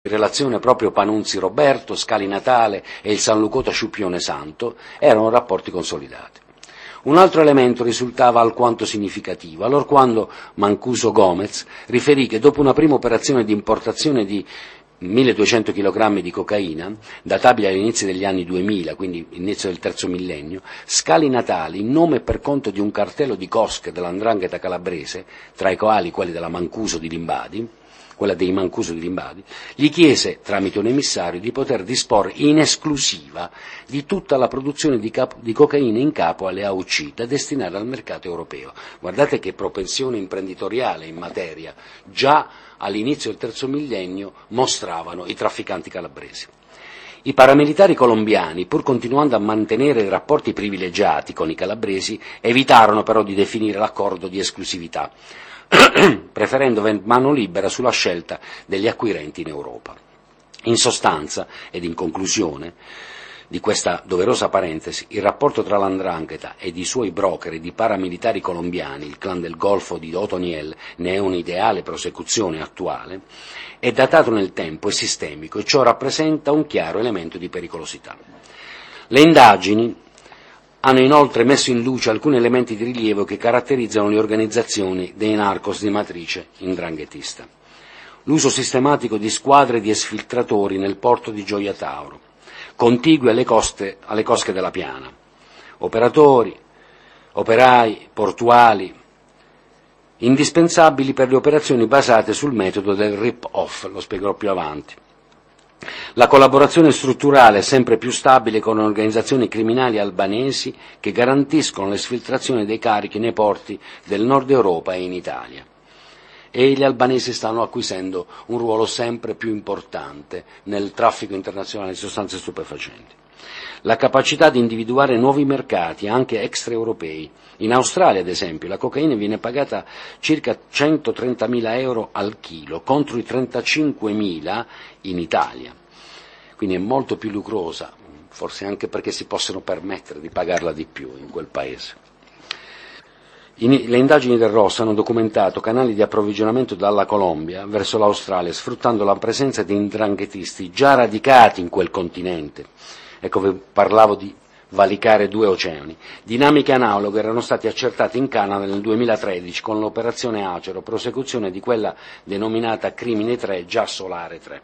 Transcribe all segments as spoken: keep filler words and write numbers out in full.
in relazione proprio Panunzi Roberto, Scali Natale e il San Lucota Sciuppione Santo, erano rapporti consolidati. Un altro elemento risultava alquanto significativo, allorquando Mancuso Gomez riferì che dopo una prima operazione di importazione di milleduecento chilogrammi di cocaina, databile agli inizi degli anni duemila, quindi inizio del terzo millennio, Scali Natali, in nome e per conto di un cartello di cosche dell'Andrangheta calabrese, tra i quali quelli della Mancuso di Limbadi, quella dei Mancuso di Limbadi, gli chiese, tramite un emissario, di poter disporre in esclusiva di tutta la produzione di, capo, di cocaina in capo alle A U C da destinare al mercato europeo. Guardate che propensione imprenditoriale in materia già all'inizio del terzo millennio mostravano i trafficanti calabresi. I paramilitari colombiani, pur continuando a mantenere rapporti privilegiati con i calabresi, evitarono però di definire l'accordo di esclusività, preferendo mano libera sulla scelta degli acquirenti in Europa. In sostanza, ed in conclusione di questa doverosa parentesi, il rapporto tra l'Andrangheta ed i suoi broker e i paramilitari colombiani, il clan del Golfo di Otoniel, ne è un'ideale prosecuzione attuale, è datato nel tempo e sistemico, e ciò rappresenta un chiaro elemento di pericolosità. Le indagini hanno inoltre messo in luce alcuni elementi di rilievo che caratterizzano le organizzazioni dei narcos di matrice indranghetista. L'uso sistematico di squadre di esfiltratori nel porto di Gioia Tauro, contigui alle, coste, alle cosche della Piana, operatori, operai, portuali, indispensabili per le operazioni basate sul metodo del rip-off, lo spiegherò più avanti. La collaborazione strutturale sempre più stabile con organizzazioni criminali albanesi che garantiscono l'esfiltrazione dei carichi nei porti del nord Europa e in Italia. E gli albanesi stanno acquisendo un ruolo sempre più importante nel traffico internazionale di sostanze stupefacenti. La capacità di individuare nuovi mercati, anche extraeuropei. In Australia, ad esempio, la cocaina viene pagata circa centotrentamila euro al chilo, contro i trentacinquemila in Italia. Quindi è molto più lucrosa, forse anche perché si possono permettere di pagarla di più in quel paese. Le indagini del Ross hanno documentato canali di approvvigionamento dalla Colombia verso l'Australia, sfruttando la presenza di ndranghetisti già radicati in quel continente. Ecco, vi parlavo di valicare due oceani. Dinamiche analoghe erano state accertate in Canada nel duemilatredici con l'operazione Acero, prosecuzione di quella denominata Crimine tre, già Solare tre.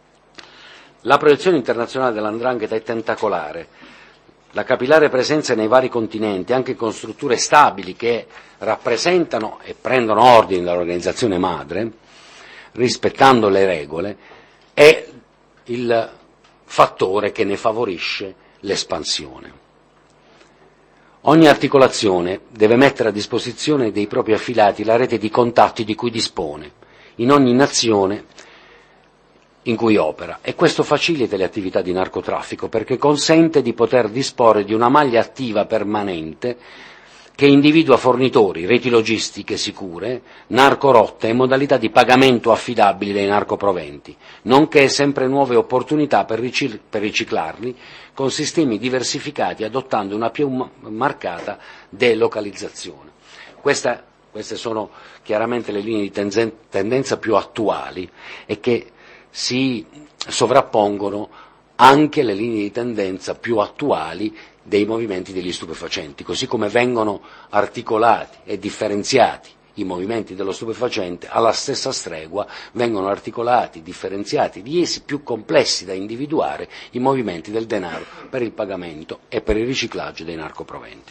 La proiezione internazionale dell'Andrangheta è tentacolare. La capillare presenza nei vari continenti, anche con strutture stabili che rappresentano e prendono ordine dall'organizzazione madre, rispettando le regole, è il fattore che ne favorisce l'espansione. Ogni articolazione deve mettere a disposizione dei propri affiliati la rete di contatti di cui dispone, in ogni nazione in cui opera, e questo facilita le attività di narcotraffico perché consente di poter disporre di una maglia attiva permanente che individua fornitori, reti logistiche sicure, narcorotte e modalità di pagamento affidabili dei narcoproventi, nonché sempre nuove opportunità per riciclarli con sistemi diversificati adottando una più marcata delocalizzazione. Questa, queste sono chiaramente le linee di tendenza più attuali e che si sovrappongono anche le linee di tendenza più attuali dei movimenti degli stupefacenti, così come vengono articolati e differenziati i movimenti dello stupefacente, alla stessa stregua vengono articolati, differenziati, di essi più complessi da individuare, i movimenti del denaro per il pagamento e per il riciclaggio dei narcoproventi.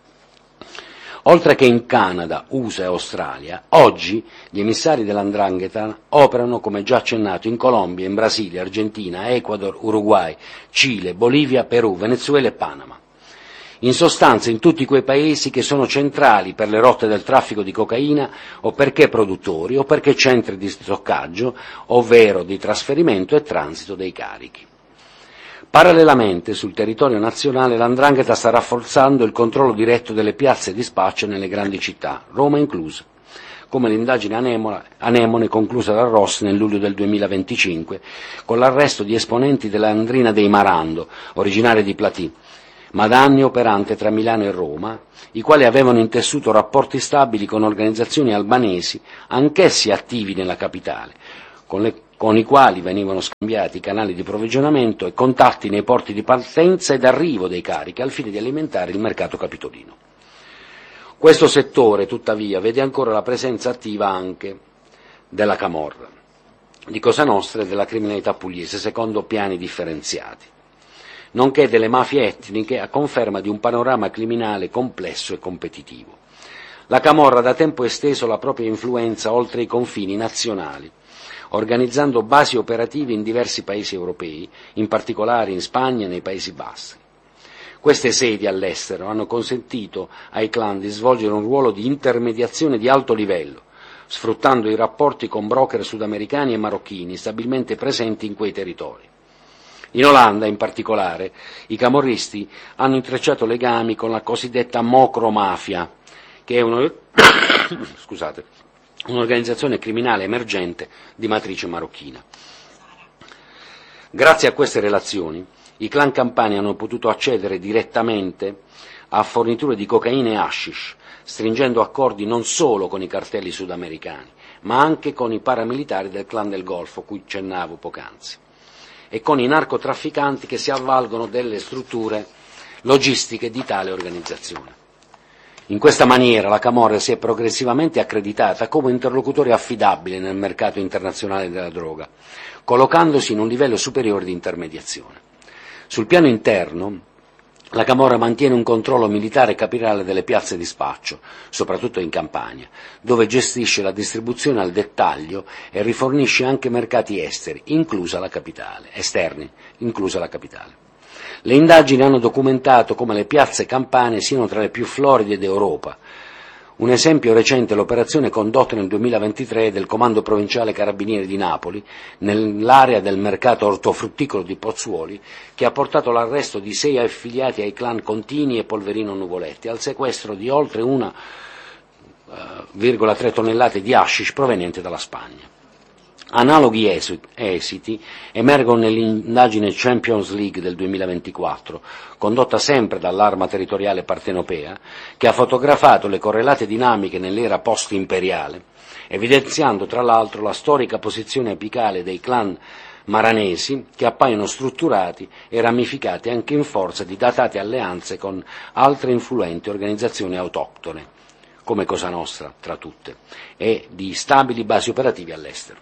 Oltre che in Canada, U S A e Australia, oggi gli emissari dell'Andrangheta operano, come già accennato, in Colombia, in Brasile, Argentina, Ecuador, Uruguay, Cile, Bolivia, Perù, Venezuela e Panama. In sostanza in tutti quei paesi che sono centrali per le rotte del traffico di cocaina o perché produttori o perché centri di stoccaggio, ovvero di trasferimento e transito dei carichi. Parallelamente, sul territorio nazionale, l'Andrangheta sta rafforzando il controllo diretto delle piazze di spaccio nelle grandi città, Roma inclusa, come l'indagine Anemone conclusa dal Ross nel luglio del duemilaventicinque, con l'arresto di esponenti dell'Andrina dei Marando, originaria di Platì, ma da anni operante tra Milano e Roma, i quali avevano intessuto rapporti stabili con organizzazioni albanesi, anch'essi attivi nella capitale, con le con i quali venivano scambiati i canali di approvvigionamento e contatti nei porti di partenza ed arrivo dei carichi al fine di alimentare il mercato capitolino. Questo settore, tuttavia, vede ancora la presenza attiva anche della camorra, di Cosa Nostra e della criminalità pugliese, secondo piani differenziati, nonché delle mafie etniche, a conferma di un panorama criminale complesso e competitivo. La camorra da tempo ha esteso la propria influenza oltre i confini nazionali, organizzando basi operative in diversi paesi europei, in particolare in Spagna e nei Paesi Bassi. Queste sedi all'estero hanno consentito ai clan di svolgere un ruolo di intermediazione di alto livello, sfruttando i rapporti con broker sudamericani e marocchini stabilmente presenti in quei territori. In Olanda, in particolare, i camorristi hanno intrecciato legami con la cosiddetta mocromafia, che è uno, scusate, un'organizzazione criminale emergente di matrice marocchina. Grazie a queste relazioni, i clan campani hanno potuto accedere direttamente a forniture di cocaina e hashish, stringendo accordi non solo con i cartelli sudamericani, ma anche con i paramilitari del clan del Golfo, cui accennavo poc'anzi, e con i narcotrafficanti che si avvalgono delle strutture logistiche di tale organizzazione. In questa maniera la camorra si è progressivamente accreditata come interlocutore affidabile nel mercato internazionale della droga, collocandosi in un livello superiore di intermediazione. Sul piano interno, la camorra mantiene un controllo militare e capillare delle piazze di spaccio, soprattutto in Campania, dove gestisce la distribuzione al dettaglio e rifornisce anche mercati esteri, inclusa la capitale, esterni, inclusa la capitale. Le indagini hanno documentato come le piazze campane siano tra le più floride d'Europa. Un esempio recente è l'operazione condotta nel duemilaventitré del Comando Provinciale Carabinieri di Napoli, nell'area del mercato ortofrutticolo di Pozzuoli, che ha portato all'arresto di sei affiliati ai clan Contini e Polverino Nuvoletti, al sequestro di oltre una virgola tre tonnellate di hashish proveniente dalla Spagna. Analoghi esiti emergono nell'indagine Champions League del duemilaventiquattro, condotta sempre dall'Arma Territoriale Partenopea, che ha fotografato le correlate dinamiche nell'era post-imperiale, evidenziando tra l'altro la storica posizione apicale dei clan maranesi che appaiono strutturati e ramificati anche in forza di datate alleanze con altre influenti organizzazioni autoctone, come Cosa Nostra tra tutte, e di stabili basi operative all'estero.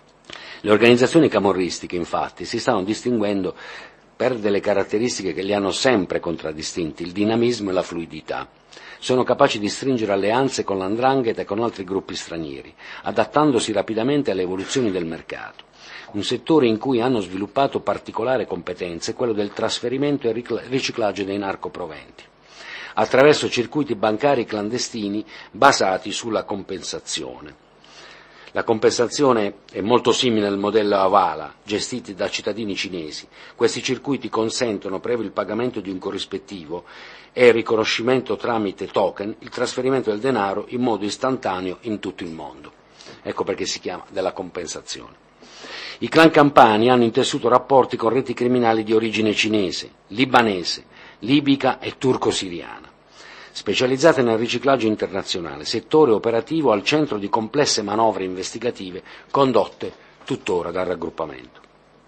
Le organizzazioni camorristiche, infatti, si stanno distinguendo per delle caratteristiche che li hanno sempre contraddistinti, il dinamismo e la fluidità. Sono capaci di stringere alleanze con l'Andrangheta e con altri gruppi stranieri, adattandosi rapidamente alle evoluzioni del mercato. Un settore in cui hanno sviluppato particolare competenza è quello del trasferimento e riciclaggio dei narcoproventi, attraverso circuiti bancari clandestini basati sulla compensazione. La compensazione è molto simile al modello Avala, gestiti da cittadini cinesi. Questi circuiti consentono, previo il pagamento di un corrispettivo e il riconoscimento tramite token, il trasferimento del denaro in modo istantaneo in tutto il mondo. Ecco perché si chiama della compensazione. I clan campani hanno intessuto rapporti con reti criminali di origine cinese, libanese, libica e turco-siriana, specializzate nel riciclaggio internazionale, settore operativo al centro di complesse manovre investigative condotte tuttora dal raggruppamento.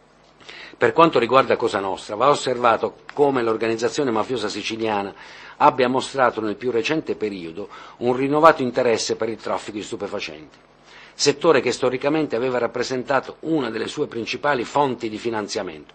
Per quanto riguarda Cosa Nostra, va osservato come l'organizzazione mafiosa siciliana abbia mostrato nel più recente periodo un rinnovato interesse per il traffico di stupefacenti, settore che storicamente aveva rappresentato una delle sue principali fonti di finanziamento,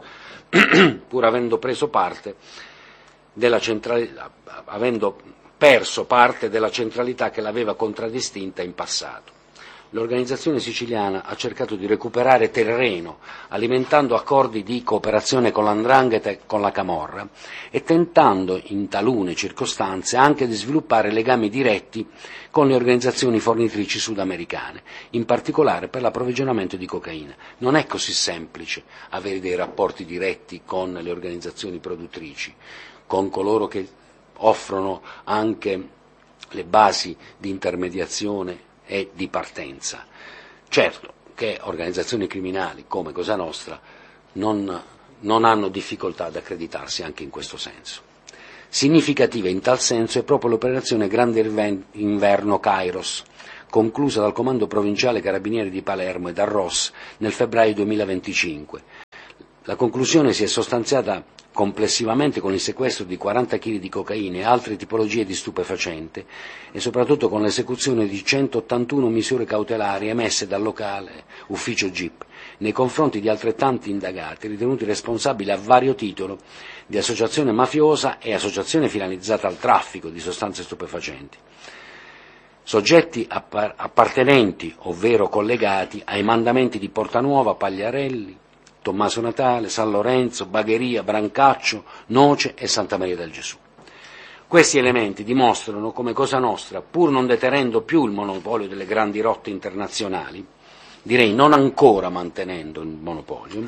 pur avendo preso parte della centralità, avendo perso parte della centralità che l'aveva contraddistinta in passato. L'organizzazione siciliana ha cercato di recuperare terreno, alimentando accordi di cooperazione con l'Andrangheta e con la Camorra e tentando, in talune circostanze, anche di sviluppare legami diretti con le organizzazioni fornitrici sudamericane, in particolare per l'approvvigionamento di cocaina. Non è così semplice avere dei rapporti diretti con le organizzazioni produttrici, con coloro che offrono anche le basi di intermediazione e di partenza. Certo che organizzazioni criminali come Cosa Nostra non, non hanno difficoltà ad accreditarsi anche in questo senso. Significativa in tal senso è proprio l'operazione Grande Inverno Kairos, conclusa dal Comando Provinciale Carabinieri di Palermo e dal R O S nel febbraio duemilaventicinque. La conclusione si è sostanziata complessivamente con il sequestro di quaranta chili di cocaina e altre tipologie di stupefacente e soprattutto con l'esecuzione di centottantuno misure cautelari emesse dal locale ufficio G I P nei confronti di altrettanti indagati ritenuti responsabili a vario titolo di associazione mafiosa e associazione finalizzata al traffico di sostanze stupefacenti, soggetti appar- appartenenti ovvero collegati ai mandamenti di Portanuova, Pagliarelli, Tommaso Natale, San Lorenzo, Bagheria, Brancaccio, Noce e Santa Maria del Gesù. Questi elementi dimostrano come Cosa Nostra, pur non detenendo più il monopolio delle grandi rotte internazionali, direi non ancora mantenendo il monopolio,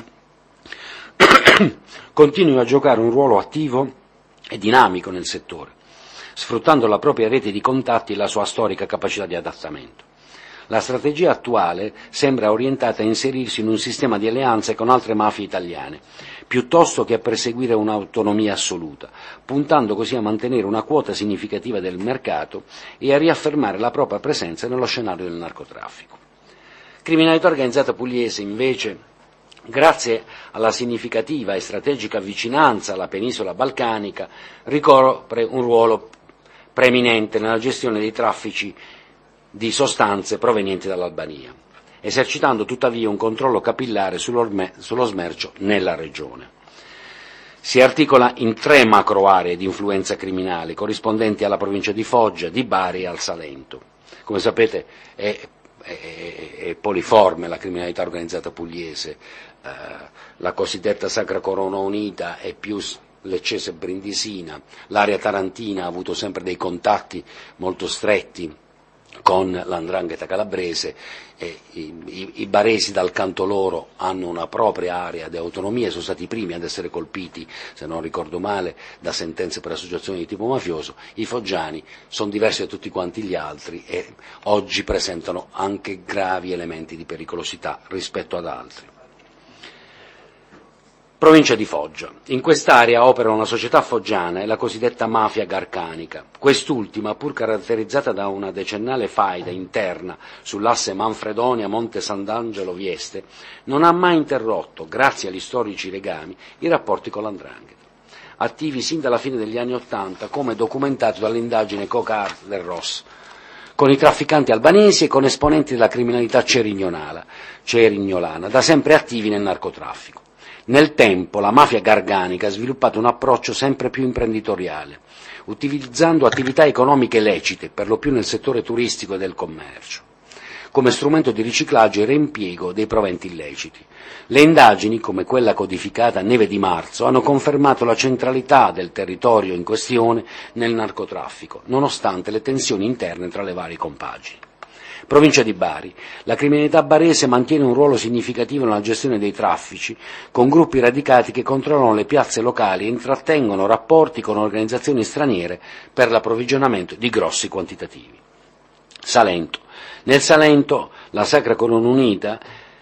continui a giocare un ruolo attivo e dinamico nel settore, sfruttando la propria rete di contatti e la sua storica capacità di adattamento. La strategia attuale sembra orientata a inserirsi in un sistema di alleanze con altre mafie italiane, piuttosto che a perseguire un'autonomia assoluta, puntando così a mantenere una quota significativa del mercato e a riaffermare la propria presenza nello scenario del narcotraffico. Criminalità organizzata pugliese, invece, grazie alla significativa e strategica vicinanza alla penisola balcanica, ricopre un ruolo preeminente nella gestione dei traffici di sostanze provenienti dall'Albania, esercitando tuttavia un controllo capillare sullo smercio nella regione. Si articola in tre macro aree di influenza criminale, corrispondenti alla provincia di Foggia, di Bari e al Salento. Come sapete è, è, è poliforme la criminalità organizzata pugliese, eh, la cosiddetta Sacra Corona Unita è più leccese brindisina, l'area tarantina ha avuto sempre dei contatti molto stretti con l'Andrangheta calabrese, e i, i, i baresi dal canto loro hanno una propria area di autonomia, sono stati i primi ad essere colpiti, se non ricordo male, da sentenze per associazione di tipo mafioso. I foggiani sono diversi da tutti quanti gli altri e oggi presentano anche gravi elementi di pericolosità rispetto ad altri. Provincia di Foggia. In quest'area opera una società foggiana e la cosiddetta mafia garcanica. Quest'ultima, pur caratterizzata da una decennale faida interna sull'asse Manfredonia-Monte Sant'Angelo-Vieste, non ha mai interrotto, grazie agli storici legami, i rapporti con l'Andrangheta, attivi sin dalla fine degli anni Ottanta, come documentato dall'indagine Cocard del R O S, con i trafficanti albanesi e con esponenti della criminalità cerignolana, cerignolana da sempre attivi nel narcotraffico. Nel tempo la mafia garganica ha sviluppato un approccio sempre più imprenditoriale, utilizzando attività economiche lecite, per lo più nel settore turistico e del commercio, come strumento di riciclaggio e reimpiego dei proventi illeciti. Le indagini, come quella codificata a Neve di Marzo, hanno confermato la centralità del territorio in questione nel narcotraffico, nonostante le tensioni interne tra le varie compagini. Provincia di Bari. La criminalità barese mantiene un ruolo significativo nella gestione dei traffici, con gruppi radicati che controllano le piazze locali e intrattengono rapporti con organizzazioni straniere per l'approvvigionamento di grossi quantitativi. Salento. Nel Salento la Sacra Corona Unita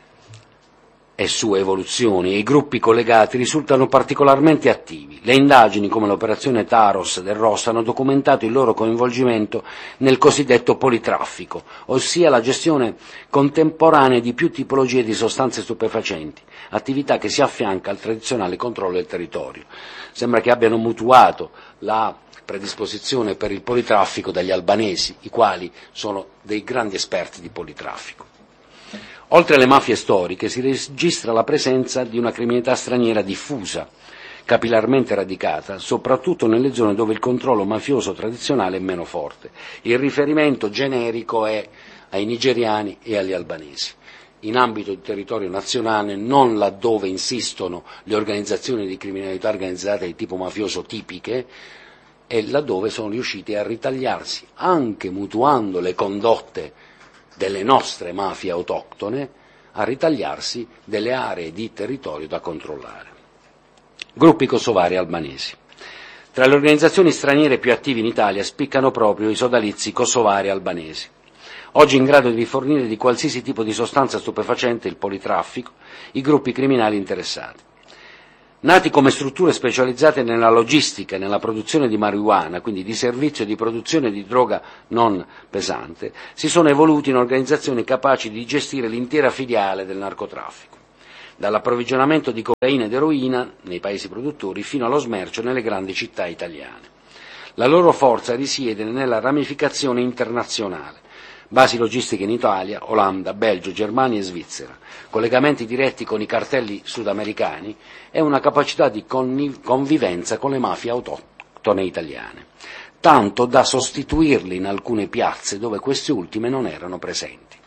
e sue evoluzioni e i gruppi collegati risultano particolarmente attivi. Le indagini, come l'operazione Taros del R O S, hanno documentato il loro coinvolgimento nel cosiddetto politraffico, ossia la gestione contemporanea di più tipologie di sostanze stupefacenti, attività che si affianca al tradizionale controllo del territorio. Sembra che abbiano mutuato la predisposizione per il politraffico dagli albanesi, i quali sono dei grandi esperti di politraffico. Oltre alle mafie storiche si registra la presenza di una criminalità straniera diffusa, capillarmente radicata, soprattutto nelle zone dove il controllo mafioso tradizionale è meno forte. Il riferimento generico è ai nigeriani e agli albanesi. In ambito di territorio nazionale, non laddove insistono le organizzazioni di criminalità organizzata di tipo mafioso tipiche, e laddove sono riusciti a ritagliarsi, anche mutuando le condotte delle nostre mafie autoctone, a ritagliarsi delle aree di territorio da controllare. Gruppi kosovari albanesi. Tra le organizzazioni straniere più attive in Italia spiccano proprio i sodalizi kosovari albanesi, oggi in grado di rifornire di qualsiasi tipo di sostanza stupefacente il politraffico, i gruppi criminali interessati. Nati come strutture specializzate nella logistica e nella produzione di marijuana, quindi di servizio e di produzione di droga non pesante, si sono evoluti in organizzazioni capaci di gestire l'intera filiale del narcotraffico, dall'approvvigionamento di cocaina ed eroina nei paesi produttori fino allo smercio nelle grandi città italiane. La loro forza risiede nella ramificazione internazionale, basi logistiche in Italia, Olanda, Belgio, Germania e Svizzera, collegamenti diretti con i cartelli sudamericani e una capacità di convivenza con le mafie autoctone italiane, tanto da sostituirli in alcune piazze dove queste ultime non erano presenti.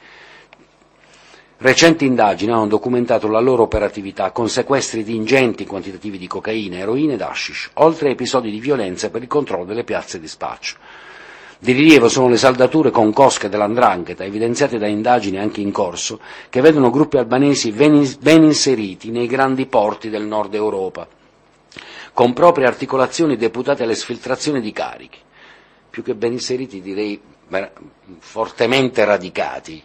Recenti indagini hanno documentato la loro operatività con sequestri di ingenti quantitativi di cocaina, eroina ed hashish, oltre a episodi di violenza per il controllo delle piazze di spaccio. Di rilievo sono le saldature con cosche dell''ndrangheta, evidenziate da indagini anche in corso, che vedono gruppi albanesi ben inseriti nei grandi porti del nord Europa, con proprie articolazioni deputate alle sfiltrazioni di carichi, più che ben inseriti direi fortemente radicati.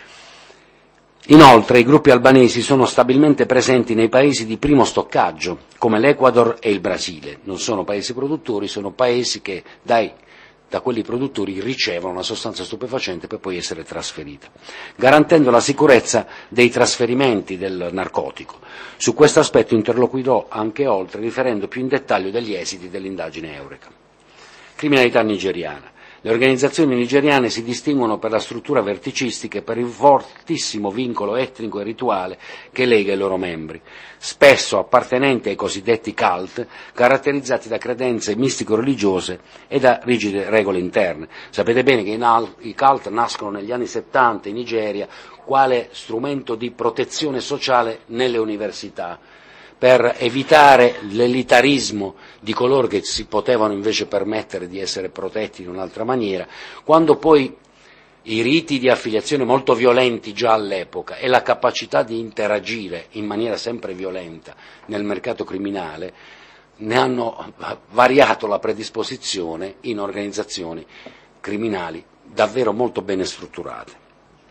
Inoltre i gruppi albanesi sono stabilmente presenti nei paesi di primo stoccaggio, come l'Ecuador e il Brasile. Non sono paesi produttori, sono paesi che dai da quelli produttori ricevono una sostanza stupefacente per poi essere trasferita, garantendo la sicurezza dei trasferimenti del narcotico. Su questo aspetto interloquirò anche oltre, riferendo più in dettaglio degli esiti dell'indagine Eureka. Criminalità nigeriana. Le organizzazioni nigeriane si distinguono per la struttura verticistica e per il fortissimo vincolo etnico e rituale che lega i loro membri, spesso appartenenti ai cosiddetti cult, caratterizzati da credenze mistico-religiose e da rigide regole interne. Sapete bene che i cult nascono negli anni settanta in Nigeria quale strumento di protezione sociale nelle università, per evitare l'elitarismo di coloro che si potevano invece permettere di essere protetti in un'altra maniera, quando poi i riti di affiliazione molto violenti già all'epoca e la capacità di interagire in maniera sempre violenta nel mercato criminale ne hanno variato la predisposizione in organizzazioni criminali davvero molto bene strutturate.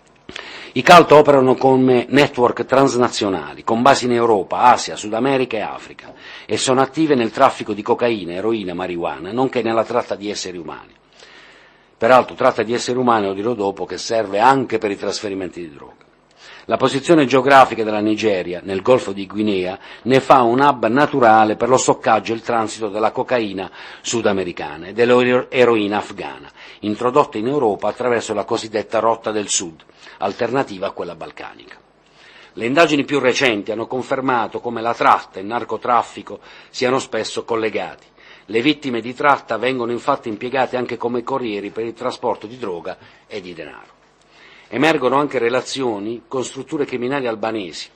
I cult operano come network transnazionali, con basi in Europa, Asia, Sud America e Africa, e sono attive nel traffico di cocaina, eroina, marijuana, nonché nella tratta di esseri umani. Peraltro, tratta di esseri umani, lo dirò dopo, che serve anche per i trasferimenti di droga. La posizione geografica della Nigeria, nel Golfo di Guinea, ne fa un hub naturale per lo stoccaggio e il transito della cocaina sudamericana e dell'eroina afghana, introdotta in Europa attraverso la cosiddetta Rotta del Sud, alternativa a quella balcanica. Le indagini più recenti hanno confermato come la tratta e il narcotraffico siano spesso collegati. Le vittime di tratta vengono infatti impiegate anche come corrieri per il trasporto di droga e di denaro. Emergono anche relazioni con strutture criminali albanesi,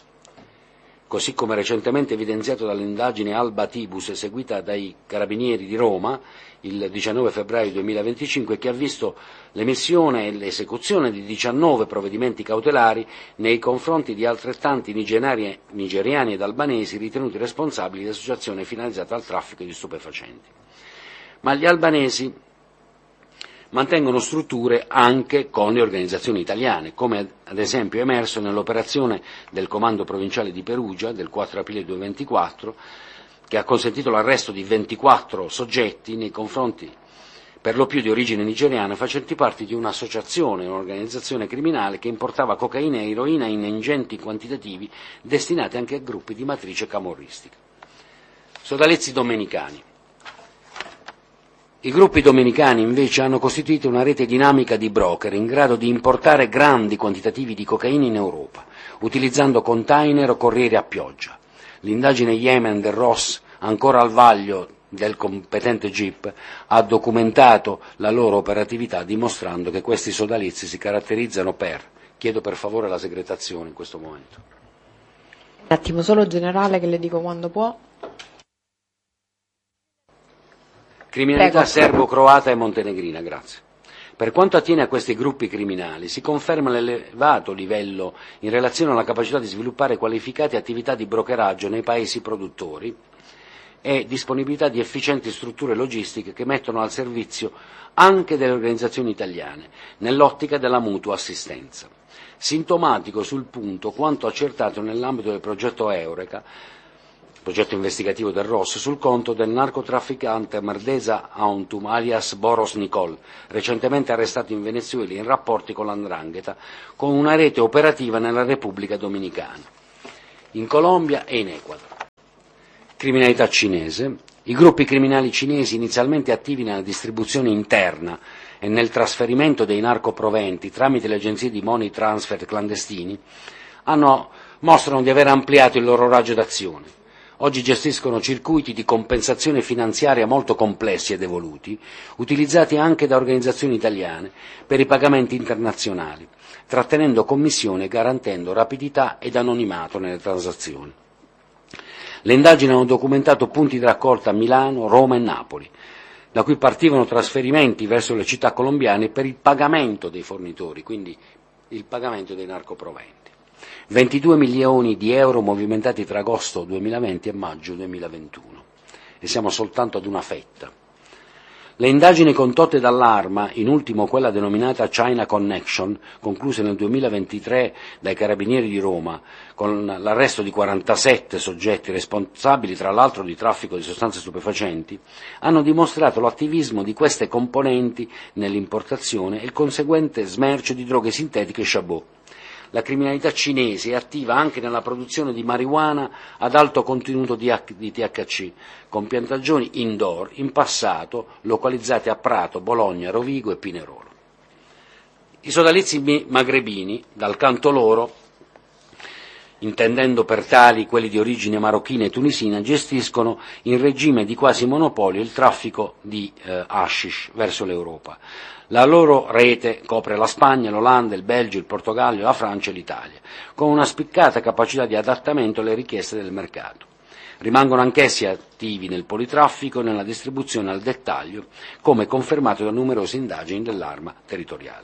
così come recentemente evidenziato dall'indagine Alba Tibus eseguita dai Carabinieri di Roma il diciannove febbraio duemilaventicinque, che ha visto l'emissione e l'esecuzione di diciannove provvedimenti cautelari nei confronti di altrettanti nigeriani ed albanesi ritenuti responsabili di associazione finalizzata al traffico di stupefacenti. Ma gli albanesi mantengono strutture anche con le organizzazioni italiane, come ad esempio è emerso nell'operazione del Comando Provinciale di Perugia del quattro aprile duemilaventiquattro, che ha consentito l'arresto di ventiquattro soggetti nei confronti per lo più di origine nigeriana, facenti parte di un'associazione, un'organizzazione criminale che importava cocaina e eroina in ingenti quantitativi destinati anche a gruppi di matrice camorristica. Sodalizi domenicani. I gruppi domenicani invece hanno costituito una rete dinamica di broker in grado di importare grandi quantitativi di cocaina in Europa, utilizzando container o corrieri a pioggia. L'indagine Yemen del R O S, ancora al vaglio del competente G I P, ha documentato la loro operatività dimostrando che questi sodalizi si caratterizzano per, chiedo per favore la segretazione in questo momento. Un attimo solo generale che le dico quando può. Criminalità serbo-croata e montenegrina, grazie. Per quanto attiene a questi gruppi criminali, si conferma l'elevato livello in relazione alla capacità di sviluppare qualificate attività di brokeraggio nei paesi produttori e disponibilità di efficienti strutture logistiche che mettono al servizio anche delle organizzazioni italiane, nell'ottica della mutua assistenza. Sintomatico sul punto quanto accertato nell'ambito del progetto Eureka, progetto investigativo del R O S, sul conto del narcotrafficante Mrdeza Antum alias Boros Nicol, recentemente arrestato in Venezuela in rapporti con l'Ndrangheta, con una rete operativa nella Repubblica Dominicana, in Colombia e in Ecuador. Criminalità cinese. I gruppi criminali cinesi, inizialmente attivi nella distribuzione interna e nel trasferimento dei narcoproventi tramite le agenzie di money transfer clandestini, hanno, mostrano di aver ampliato il loro raggio d'azione. Oggi gestiscono circuiti di compensazione finanziaria molto complessi ed evoluti, utilizzati anche da organizzazioni italiane per i pagamenti internazionali, trattenendo commissione e garantendo rapidità ed anonimato nelle transazioni. Le indagini hanno documentato punti di raccolta a Milano, Roma e Napoli, da cui partivano trasferimenti verso le città colombiane per il pagamento dei fornitori, quindi il pagamento dei narcoproventi. ventidue milioni di euro movimentati tra agosto duemilaventi e maggio duemilaventuno, e siamo soltanto ad una fetta. Le indagini condotte dall'Arma, in ultimo quella denominata China Connection, concluse nel duemilaventitré dai Carabinieri di Roma, con l'arresto di quarantasette soggetti responsabili tra l'altro di traffico di sostanze stupefacenti, hanno dimostrato l'attivismo di queste componenti nell'importazione e il conseguente smercio di droghe sintetiche e chabot. La criminalità cinese è attiva anche nella produzione di marijuana ad alto contenuto di T H C, con piantagioni indoor, in passato localizzate a Prato, Bologna, Rovigo e Pinerolo. I sodalizi magrebini, dal canto loro, intendendo per tali quelli di origine marocchina e tunisina, gestiscono in regime di quasi monopolio il traffico di eh, hashish verso l'Europa. La loro rete copre la Spagna, l'Olanda, il Belgio, il Portogallo, la Francia e l'Italia, con una spiccata capacità di adattamento alle richieste del mercato. Rimangono anch'essi attivi nel politraffico e nella distribuzione al dettaglio, come confermato da numerose indagini dell'Arma territoriale.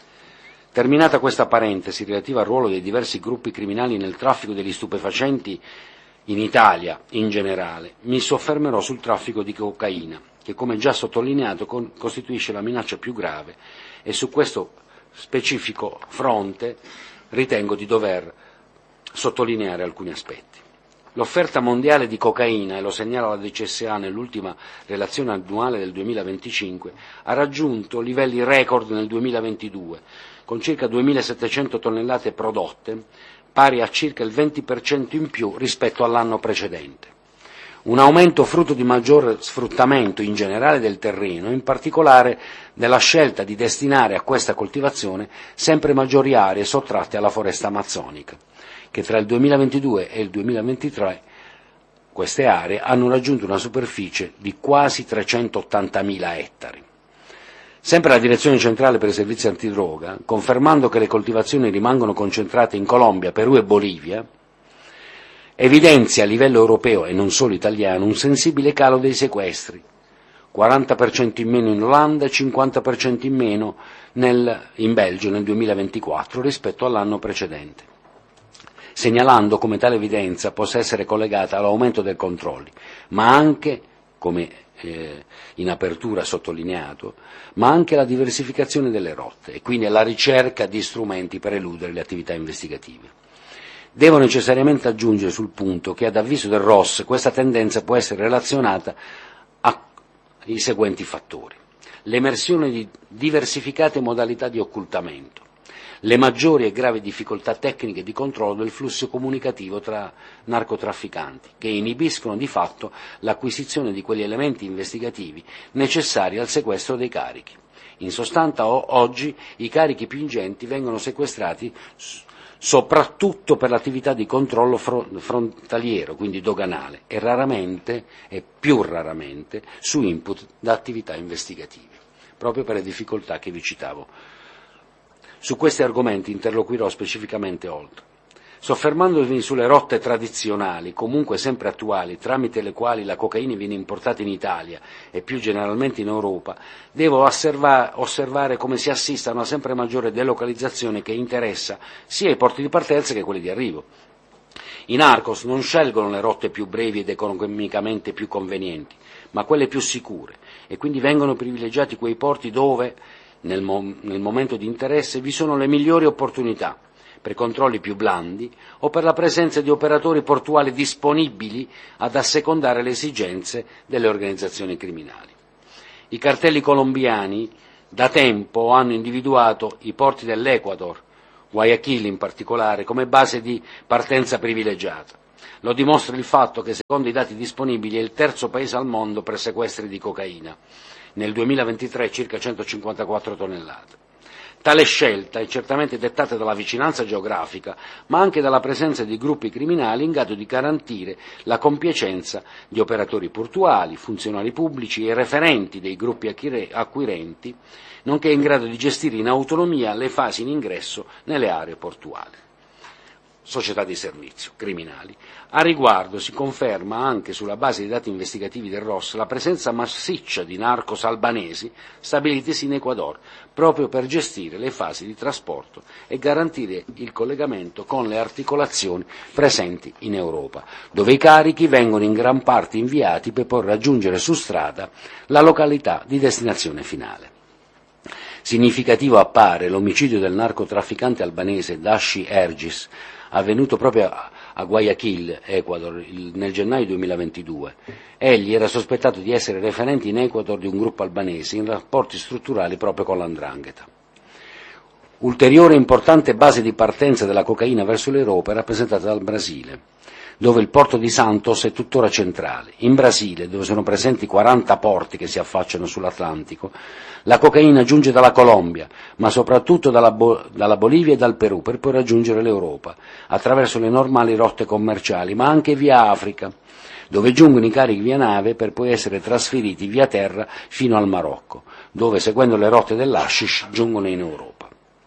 Terminata questa parentesi relativa al ruolo dei diversi gruppi criminali nel traffico degli stupefacenti in Italia in generale, mi soffermerò sul traffico di cocaina, che come già sottolineato con, costituisce la minaccia più grave, e su questo specifico fronte ritengo di dover sottolineare alcuni aspetti. L'offerta mondiale di cocaina, e lo segnala la D C S A nell'ultima relazione annuale del duemilaventicinque, ha raggiunto livelli record nel duemilaventidue, con circa duemilasettecento tonnellate prodotte, pari a circa il venti per cento in più rispetto all'anno precedente. Un aumento frutto di maggior sfruttamento in generale del terreno, in particolare della scelta di destinare a questa coltivazione sempre maggiori aree sottratte alla foresta amazzonica, che tra il duemilaventidue e il duemilaventitré queste aree hanno raggiunto una superficie di quasi trecentottantamila ettari. Sempre la Direzione Centrale per i Servizi Antidroga, confermando che le coltivazioni rimangono concentrate in Colombia, Perù e Bolivia, evidenzia a livello europeo e non solo italiano un sensibile calo dei sequestri, quaranta per cento in meno in Olanda e cinquanta per cento in meno nel, in Belgio nel duemilaventiquattro rispetto all'anno precedente, segnalando come tale evidenza possa essere collegata all'aumento dei controlli, ma anche, come eh, in apertura sottolineato, ma anche alla diversificazione delle rotte e quindi alla ricerca di strumenti per eludere le attività investigative. Devo necessariamente aggiungere sul punto che ad avviso del R O S questa tendenza può essere relazionata ai seguenti fattori: l'emersione di diversificate modalità di occultamento, le maggiori e gravi difficoltà tecniche di controllo del flusso comunicativo tra narcotrafficanti, che inibiscono di fatto l'acquisizione di quegli elementi investigativi necessari al sequestro dei carichi. In sostanza, oggi i carichi più ingenti vengono sequestrati soprattutto per l'attività di controllo frontaliero, quindi doganale, e raramente, e più raramente, su input da attività investigative, proprio per le difficoltà che vi citavo. Su questi argomenti interloquirò specificamente oltre. Soffermandomi sulle rotte tradizionali, comunque sempre attuali, tramite le quali la cocaina viene importata in Italia e più generalmente in Europa, devo osserva- osservare come si assista a una sempre maggiore delocalizzazione che interessa sia i porti di partenza che quelli di arrivo. I narcos non scelgono le rotte più brevi ed economicamente più convenienti, ma quelle più sicure, e quindi vengono privilegiati quei porti dove, nel, mo- nel momento di interesse, vi sono le migliori opportunità, per controlli più blandi o per la presenza di operatori portuali disponibili ad assecondare le esigenze delle organizzazioni criminali. I cartelli colombiani da tempo hanno individuato i porti dell'Ecuador, Guayaquil in particolare, come base di partenza privilegiata. Lo dimostra il fatto che, secondo i dati disponibili, è il terzo paese al mondo per sequestri di cocaina. Nel duemilaventitré circa centocinquantaquattro tonnellate. Tale scelta è certamente dettata dalla vicinanza geografica, ma anche dalla presenza di gruppi criminali in grado di garantire la compiacenza di operatori portuali, funzionari pubblici e referenti dei gruppi acquirenti, nonché in grado di gestire in autonomia le fasi in ingresso nelle aree portuali. Società di servizio, criminali. A riguardo si conferma anche sulla base dei dati investigativi del R O S la presenza massiccia di narcos albanesi stabilitisi in Ecuador, proprio per gestire le fasi di trasporto e garantire il collegamento con le articolazioni presenti in Europa, dove i carichi vengono in gran parte inviati per poi raggiungere su strada la località di destinazione finale. Significativo appare l'omicidio del narcotrafficante albanese Dashi Ergis, avvenuto proprio a Guayaquil, Ecuador, nel gennaio duemilaventidue. Egli era sospettato di essere referente in Ecuador di un gruppo albanese in rapporti strutturali proprio con l'Andrangheta. Ulteriore importante base di partenza della cocaina verso l'Europa è rappresentata dal Brasile, dove il porto di Santos è tuttora centrale. In Brasile, dove sono presenti quaranta porti che si affacciano sull'Atlantico, la cocaina giunge dalla Colombia, ma soprattutto dalla, Bo- dalla Bolivia e dal Perù, per poi raggiungere l'Europa, attraverso le normali rotte commerciali, ma anche via Africa, dove giungono i carichi via nave per poi essere trasferiti via terra fino al Marocco, dove, seguendo le rotte dell'Hashish, giungono in Europa.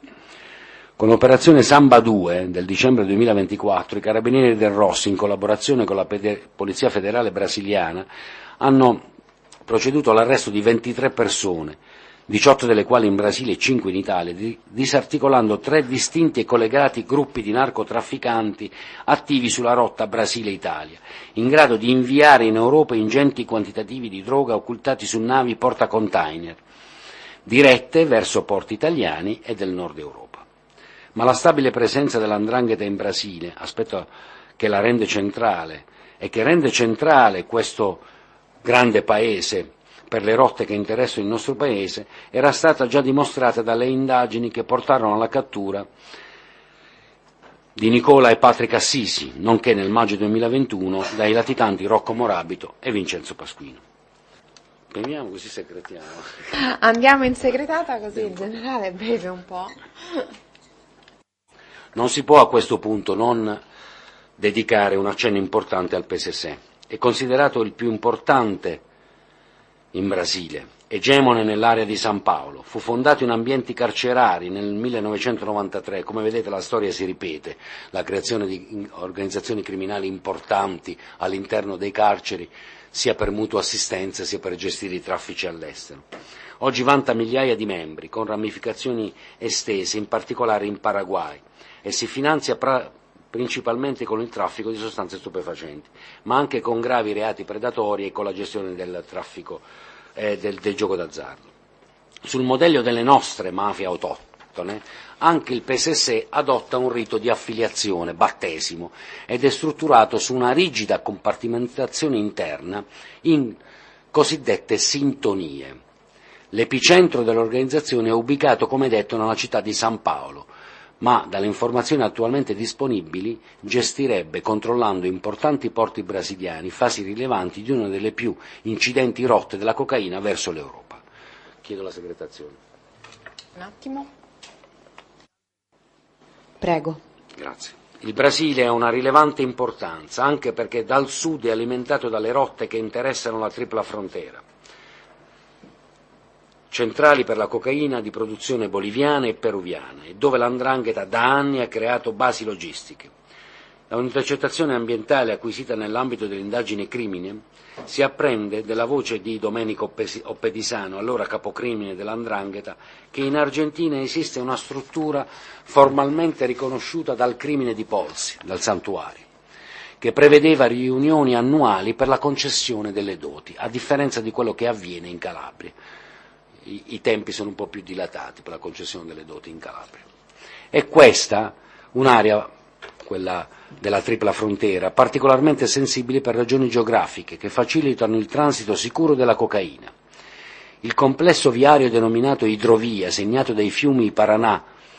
Con l'operazione Samba due del dicembre duemilaventiquattro, i carabinieri del R O S, in collaborazione con la Polizia Federale brasiliana, hanno proceduto all'arresto di ventitré persone, diciotto delle quali in Brasile e cinque in Italia, disarticolando tre distinti e collegati gruppi di narcotrafficanti attivi sulla rotta Brasile-Italia, in grado di inviare in Europa ingenti quantitativi di droga occultati su navi portacontainer, dirette verso porti italiani e del nord Europa. Ma la stabile presenza dell'Andrangheta in Brasile, aspetto che la rende centrale e che rende centrale questo grande paese per le rotte che interessano il nostro paese, era stata già dimostrata dalle indagini che portarono alla cattura di Nicola e Patrick Assisi, nonché nel maggio duemilaventuno dai latitanti Rocco Morabito e Vincenzo Pasquino. Veniamo così segretiamo. Andiamo in segretata così il generale beve un po'. Non si può a questo punto non dedicare un accenno importante al P S S. È considerato il più importante in Brasile, egemone nell'area di San Paolo. Fu fondato in ambienti carcerari nel millenovecentonovantatré, come vedete la storia si ripete, la creazione di organizzazioni criminali importanti all'interno dei carceri, sia per mutua assistenza sia per gestire i traffici all'estero. Oggi vanta migliaia di membri, con ramificazioni estese, in particolare in Paraguay, e si finanzia pra- principalmente con il traffico di sostanze stupefacenti, ma anche con gravi reati predatori e con la gestione del traffico eh, del, del gioco d'azzardo. Sul modello delle nostre mafie autoctone, anche il P S S adotta un rito di affiliazione, battesimo, ed è strutturato su una rigida compartimentazione interna in cosiddette sintonie. L'epicentro dell'organizzazione è ubicato, come detto, nella città di San Paolo, ma dalle informazioni attualmente disponibili gestirebbe, controllando importanti porti brasiliani, fasi rilevanti di una delle più incidenti rotte della cocaina verso l'Europa. Chiedo la segretazione. Un attimo. Prego. Grazie. Il Brasile ha una rilevante importanza, anche perché dal sud è alimentato dalle rotte che interessano la tripla frontiera, centrali per la cocaina di produzione boliviana e peruviana, e dove l'Andrangheta da anni ha creato basi logistiche. Da un'intercettazione ambientale acquisita nell'ambito delle indagini crimine si apprende della voce di Domenico Oppedisano, allora capocrimine dell'Andrangheta, che in Argentina esiste una struttura formalmente riconosciuta dal crimine di Polsi, dal santuario, che prevedeva riunioni annuali per la concessione delle doti, a differenza di quello che avviene in Calabria. I, i tempi sono un po' più dilatati per la concessione delle doti in Calabria. E questa un'area, quella della tripla frontiera, particolarmente sensibile per ragioni geografiche che facilitano il transito sicuro della cocaina. Il complesso viario denominato idrovia, segnato dai fiumi Paranà,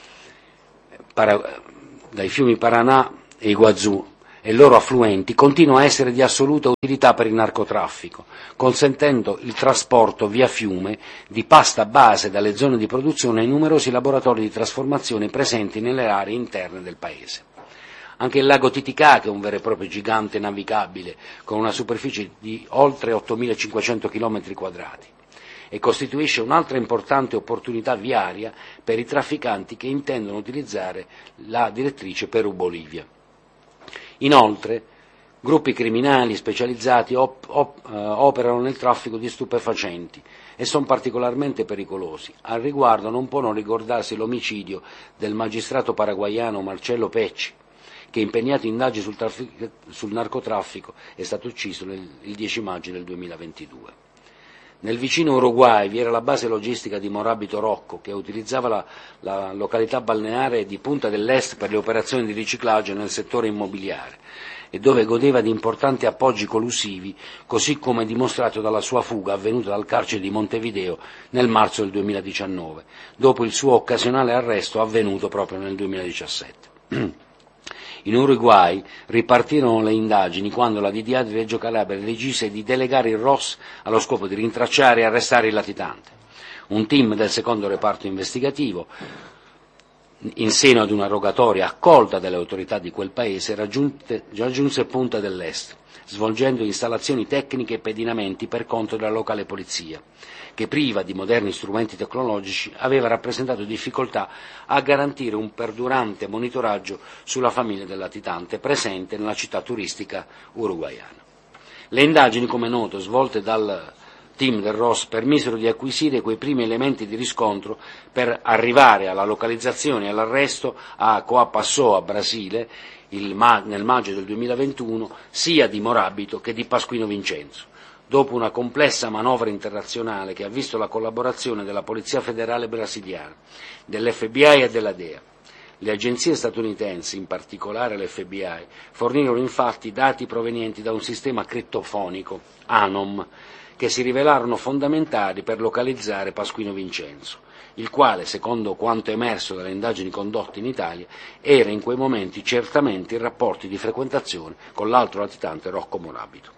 para, dai fiumi Paranà e Iguazú e loro affluenti, continua a essere di assoluta utilità per il narcotraffico, consentendo il trasporto via fiume di pasta base dalle zone di produzione ai numerosi laboratori di trasformazione presenti nelle aree interne del paese. Anche il lago Titicaca è un vero e proprio gigante navigabile, con una superficie di oltre ottomilacinquecento chilometri quadrati, e costituisce un'altra importante opportunità viaria per i trafficanti che intendono utilizzare la direttrice Perù-Bolivia. Inoltre, gruppi criminali specializzati op- op- uh, operano nel traffico di stupefacenti e sono particolarmente pericolosi. Al riguardo non può non ricordarsi l'omicidio del magistrato paraguaiano Marcello Pecci, che, impegnato in indagini sul, traffic- sul narcotraffico, è stato ucciso nel, il dieci maggio del duemilaventidue. Nel vicino Uruguay vi era la base logistica di Morabito Rocco, che utilizzava la, la località balneare di Punta dell'Est per le operazioni di riciclaggio nel settore immobiliare e dove godeva di importanti appoggi collusivi, così come dimostrato dalla sua fuga avvenuta dal carcere di Montevideo nel marzo del duemiladiciannove, dopo il suo occasionale arresto avvenuto proprio nel duemiladiciassette. In Uruguay ripartirono le indagini quando la D D A di Reggio Calabria decise di delegare il R O S allo scopo di rintracciare e arrestare il latitante. Un team del secondo reparto investigativo, in seno ad una rogatoria accolta dalle autorità di quel paese, raggiunte, raggiunse Punta dell'Est, svolgendo installazioni tecniche e pedinamenti per conto della locale polizia, che priva di moderni strumenti tecnologici aveva rappresentato difficoltà a garantire un perdurante monitoraggio sulla famiglia del latitante presente nella città turistica uruguaiana. Le indagini, come noto, svolte dal team del R O S permisero di acquisire quei primi elementi di riscontro per arrivare alla localizzazione e all'arresto a Coapassó, a Brasile, il ma- nel maggio del duemilaventuno, sia di Morabito che di Pasquino Vincenzo, dopo una complessa manovra internazionale che ha visto la collaborazione della Polizia Federale brasiliana, dell'F B I e della D E A. Le agenzie statunitensi, in particolare l'F B I, fornirono infatti dati provenienti da un sistema crittofonico, ANOM, che si rivelarono fondamentali per localizzare Pasquino Vincenzo, il quale, secondo quanto emerso dalle indagini condotte in Italia, era in quei momenti certamente in rapporti di frequentazione con l'altro latitante Rocco Morabito.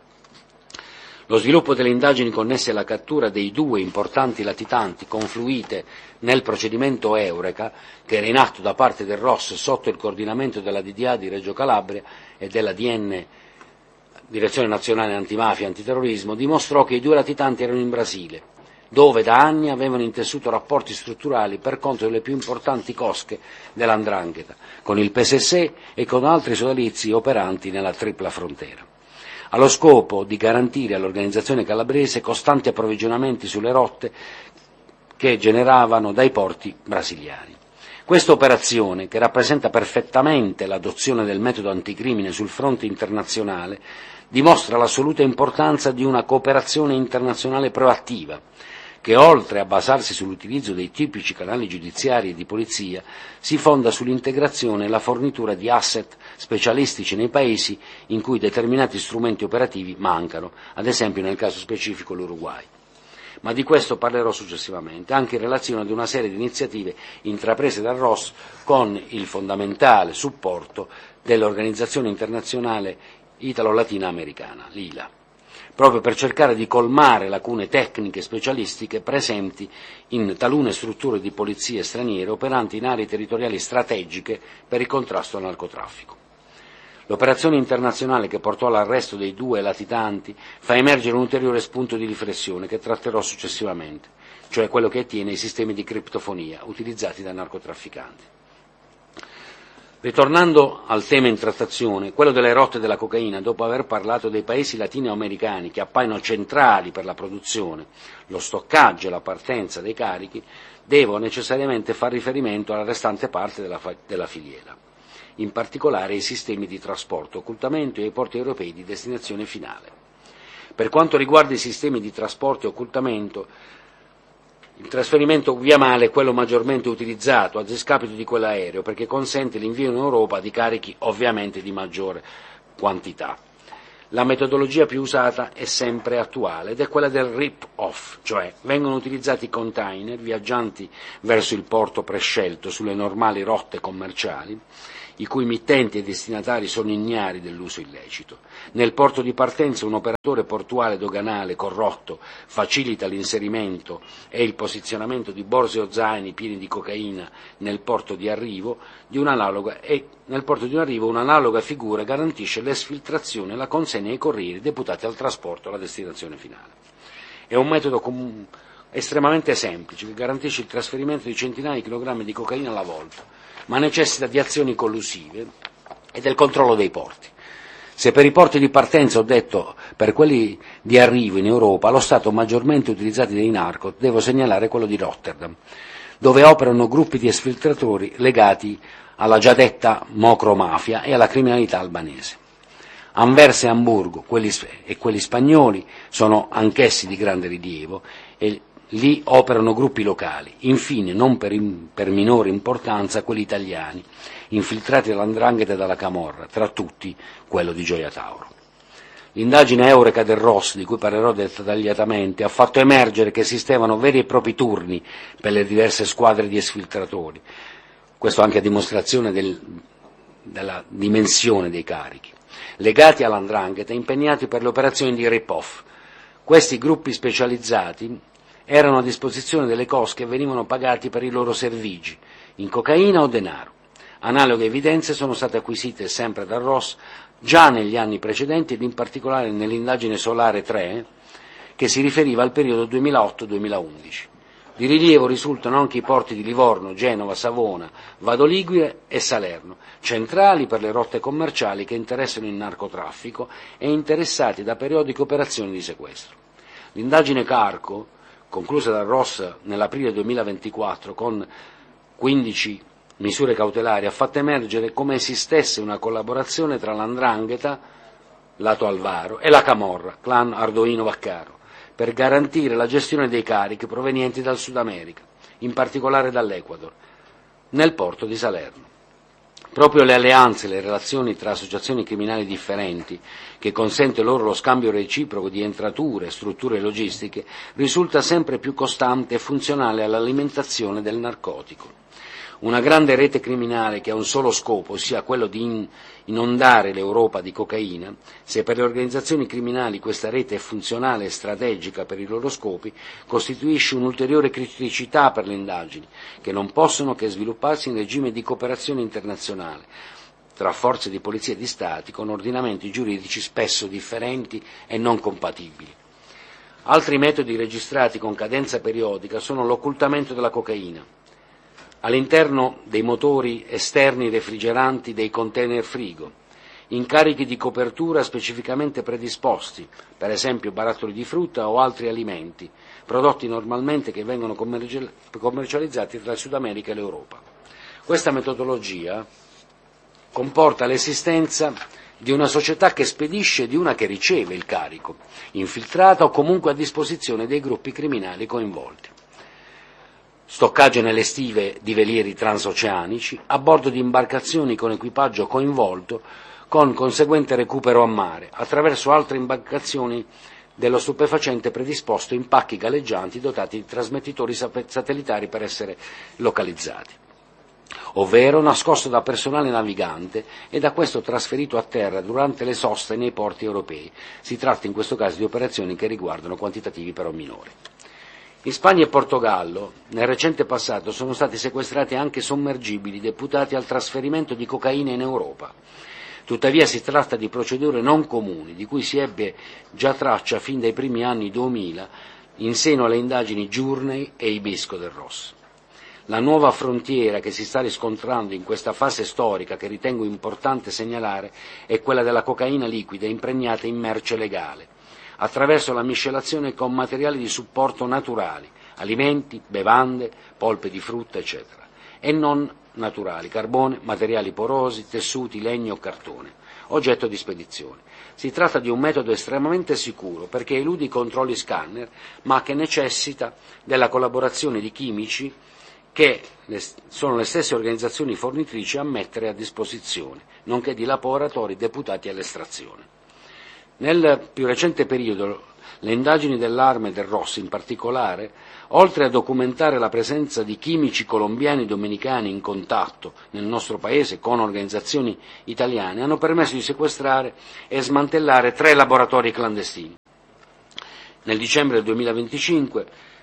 Lo sviluppo delle indagini connesse alla cattura dei due importanti latitanti confluite nel procedimento Eureka, che era in atto da parte del R O S sotto il coordinamento della D D A di Reggio Calabria e della D N, Direzione Nazionale Antimafia e Antiterrorismo, dimostrò che i due latitanti erano in Brasile, dove da anni avevano intessuto rapporti strutturali per conto delle più importanti cosche dell'Andrangheta, con il P S S e con altri sodalizi operanti nella tripla frontiera, allo scopo di garantire all'organizzazione calabrese costanti approvvigionamenti sulle rotte che generavano dai porti brasiliani. Questa operazione, che rappresenta perfettamente l'adozione del metodo anticrimine sul fronte internazionale, dimostra l'assoluta importanza di una cooperazione internazionale proattiva, che oltre a basarsi sull'utilizzo dei tipici canali giudiziari e di polizia, si fonda sull'integrazione e la fornitura di asset specialistici nei paesi in cui determinati strumenti operativi mancano, ad esempio nel caso specifico l'Uruguay. Ma di questo parlerò successivamente, anche in relazione ad una serie di iniziative intraprese dal R O S con il fondamentale supporto dell'Organizzazione Internazionale Italo-Latina Americana, l'I L A, proprio per cercare di colmare lacune tecniche e specialistiche presenti in talune strutture di polizie straniere operanti in aree territoriali strategiche per il contrasto al narcotraffico. L'operazione internazionale che portò all'arresto dei due latitanti fa emergere un ulteriore spunto di riflessione che tratterò successivamente, cioè quello che attiene ai sistemi di criptofonia utilizzati dai narcotrafficanti. Ritornando al tema in trattazione, quello delle rotte della cocaina, dopo aver parlato dei paesi latinoamericani che appaiono centrali per la produzione, lo stoccaggio e la partenza dei carichi, devo necessariamente far riferimento alla restante parte della, della filiera, in particolare ai sistemi di trasporto, occultamento e ai porti europei di destinazione finale. Per quanto riguarda i sistemi di trasporto e occultamento, Il trasferimento via mare è quello maggiormente utilizzato a discapito di quello aereo, perché consente l'invio in Europa di carichi ovviamente di maggiore quantità. La metodologia più usata è sempre attuale ed è quella del rip-off, cioè vengono utilizzati container viaggianti verso il porto prescelto sulle normali rotte commerciali, i cui mittenti e destinatari sono ignari dell'uso illecito. Nel porto di partenza un operatore portuale doganale corrotto facilita l'inserimento e il posizionamento di borse o zaini pieni di cocaina nel porto di arrivo di un'analoga e nel porto di arrivo un'analoga figura garantisce l'esfiltrazione e la consegna ai corrieri deputati al trasporto alla destinazione finale. È un metodo com- estremamente semplice che garantisce il trasferimento di centinaia di chilogrammi di cocaina alla volta, ma necessita di azioni collusive e del controllo dei porti. Se per i porti di partenza ho detto per quelli di arrivo in Europa, lo stato maggiormente utilizzato dei narco, devo segnalare quello di Rotterdam, dove operano gruppi di esfiltratori legati alla già detta mocromafia e alla criminalità albanese. Anversa e Amburgo quelli, e quelli spagnoli sono anch'essi di grande rilievo e lì operano gruppi locali, infine, non per, in, per minore importanza, quelli italiani, infiltrati dall'Andrangheta e dalla Camorra, tra tutti quello di Gioia Tauro. L'indagine Eureka del Ross, di cui parlerò dettagliatamente, ha fatto emergere che esistevano veri e propri turni per le diverse squadre di esfiltratori, questo anche a dimostrazione del, della dimensione dei carichi, legati all'Andrangheta e impegnati per le operazioni di rip-off. Questi gruppi specializzati erano a disposizione delle cosche e venivano pagati per i loro servigi, in cocaina o denaro. Analoghe evidenze sono state acquisite sempre dal Ross già negli anni precedenti ed in particolare nell'indagine Solare tre, che si riferiva al periodo duemilaotto duemilaundici. Di rilievo risultano anche i porti di Livorno, Genova, Savona, Vado Ligure e Salerno, centrali per le rotte commerciali che interessano il narcotraffico e interessati da periodiche operazioni di sequestro. L'indagine Carco, conclusa dal Ross nell'aprile duemilaventiquattro con quindici misure cautelari, ha fatto emergere come esistesse una collaborazione tra l'Andrangheta, lato Alvaro, e la Camorra, clan Ardoino-Vaccaro, per garantire la gestione dei carichi provenienti dal Sud America, in particolare dall'Ecuador, nel porto di Salerno. Proprio le alleanze e le relazioni tra associazioni criminali differenti, che consente loro lo scambio reciproco di entrature e strutture logistiche, risulta sempre più costante e funzionale all'alimentazione del narcotico. Una grande rete criminale che ha un solo scopo, ossia quello di inondare l'Europa di cocaina, se per le organizzazioni criminali questa rete è funzionale e strategica per i loro scopi, costituisce un'ulteriore criticità per le indagini, che non possono che svilupparsi in regime di cooperazione internazionale, tra forze di polizia di Stati con ordinamenti giuridici spesso differenti e non compatibili. Altri metodi registrati con cadenza periodica sono l'occultamento della cocaina all'interno dei motori esterni refrigeranti dei container frigo, incarichi di copertura specificamente predisposti, per esempio barattoli di frutta o altri alimenti, prodotti normalmente che vengono commercializzati tra il Sud America e l'Europa. Questa metodologia comporta l'esistenza di una società che spedisce e di una che riceve il carico, infiltrata o comunque a disposizione dei gruppi criminali coinvolti. Stoccaggio nelle stive di velieri transoceanici, a bordo di imbarcazioni con equipaggio coinvolto, con conseguente recupero a mare, attraverso altre imbarcazioni dello stupefacente predisposto in pacchi galleggianti dotati di trasmettitori satellitari per essere localizzati, ovvero nascosto da personale navigante e da questo trasferito a terra durante le soste nei porti europei. Si tratta in questo caso di operazioni che riguardano quantitativi però minori. In Spagna e Portogallo, nel recente passato, sono stati sequestrati anche sommergibili deputati al trasferimento di cocaina in Europa. Tuttavia si tratta di procedure non comuni, di cui si ebbe già traccia fin dai primi anni duemila in seno alle indagini Journey e Ibisco del Ross. La nuova frontiera che si sta riscontrando in questa fase storica, che ritengo importante segnalare, è quella della cocaina liquida impregnata in merce legale, attraverso la miscelazione con materiali di supporto naturali, alimenti, bevande, polpe di frutta, eccetera, e non naturali, carbone, materiali porosi, tessuti, legno o cartone, oggetto di spedizione. Si tratta di un metodo estremamente sicuro perché elude i controlli scanner, ma che necessita della collaborazione di chimici che sono le stesse organizzazioni fornitrici a mettere a disposizione, nonché di laboratori deputati all'estrazione. Nel più recente periodo le indagini dell'Arma e del R O S in particolare, oltre a documentare la presenza di chimici colombiani e dominicani in contatto nel nostro Paese con organizzazioni italiane, hanno permesso di sequestrare e smantellare tre laboratori clandestini. Nel dicembre del duemilaventicinque,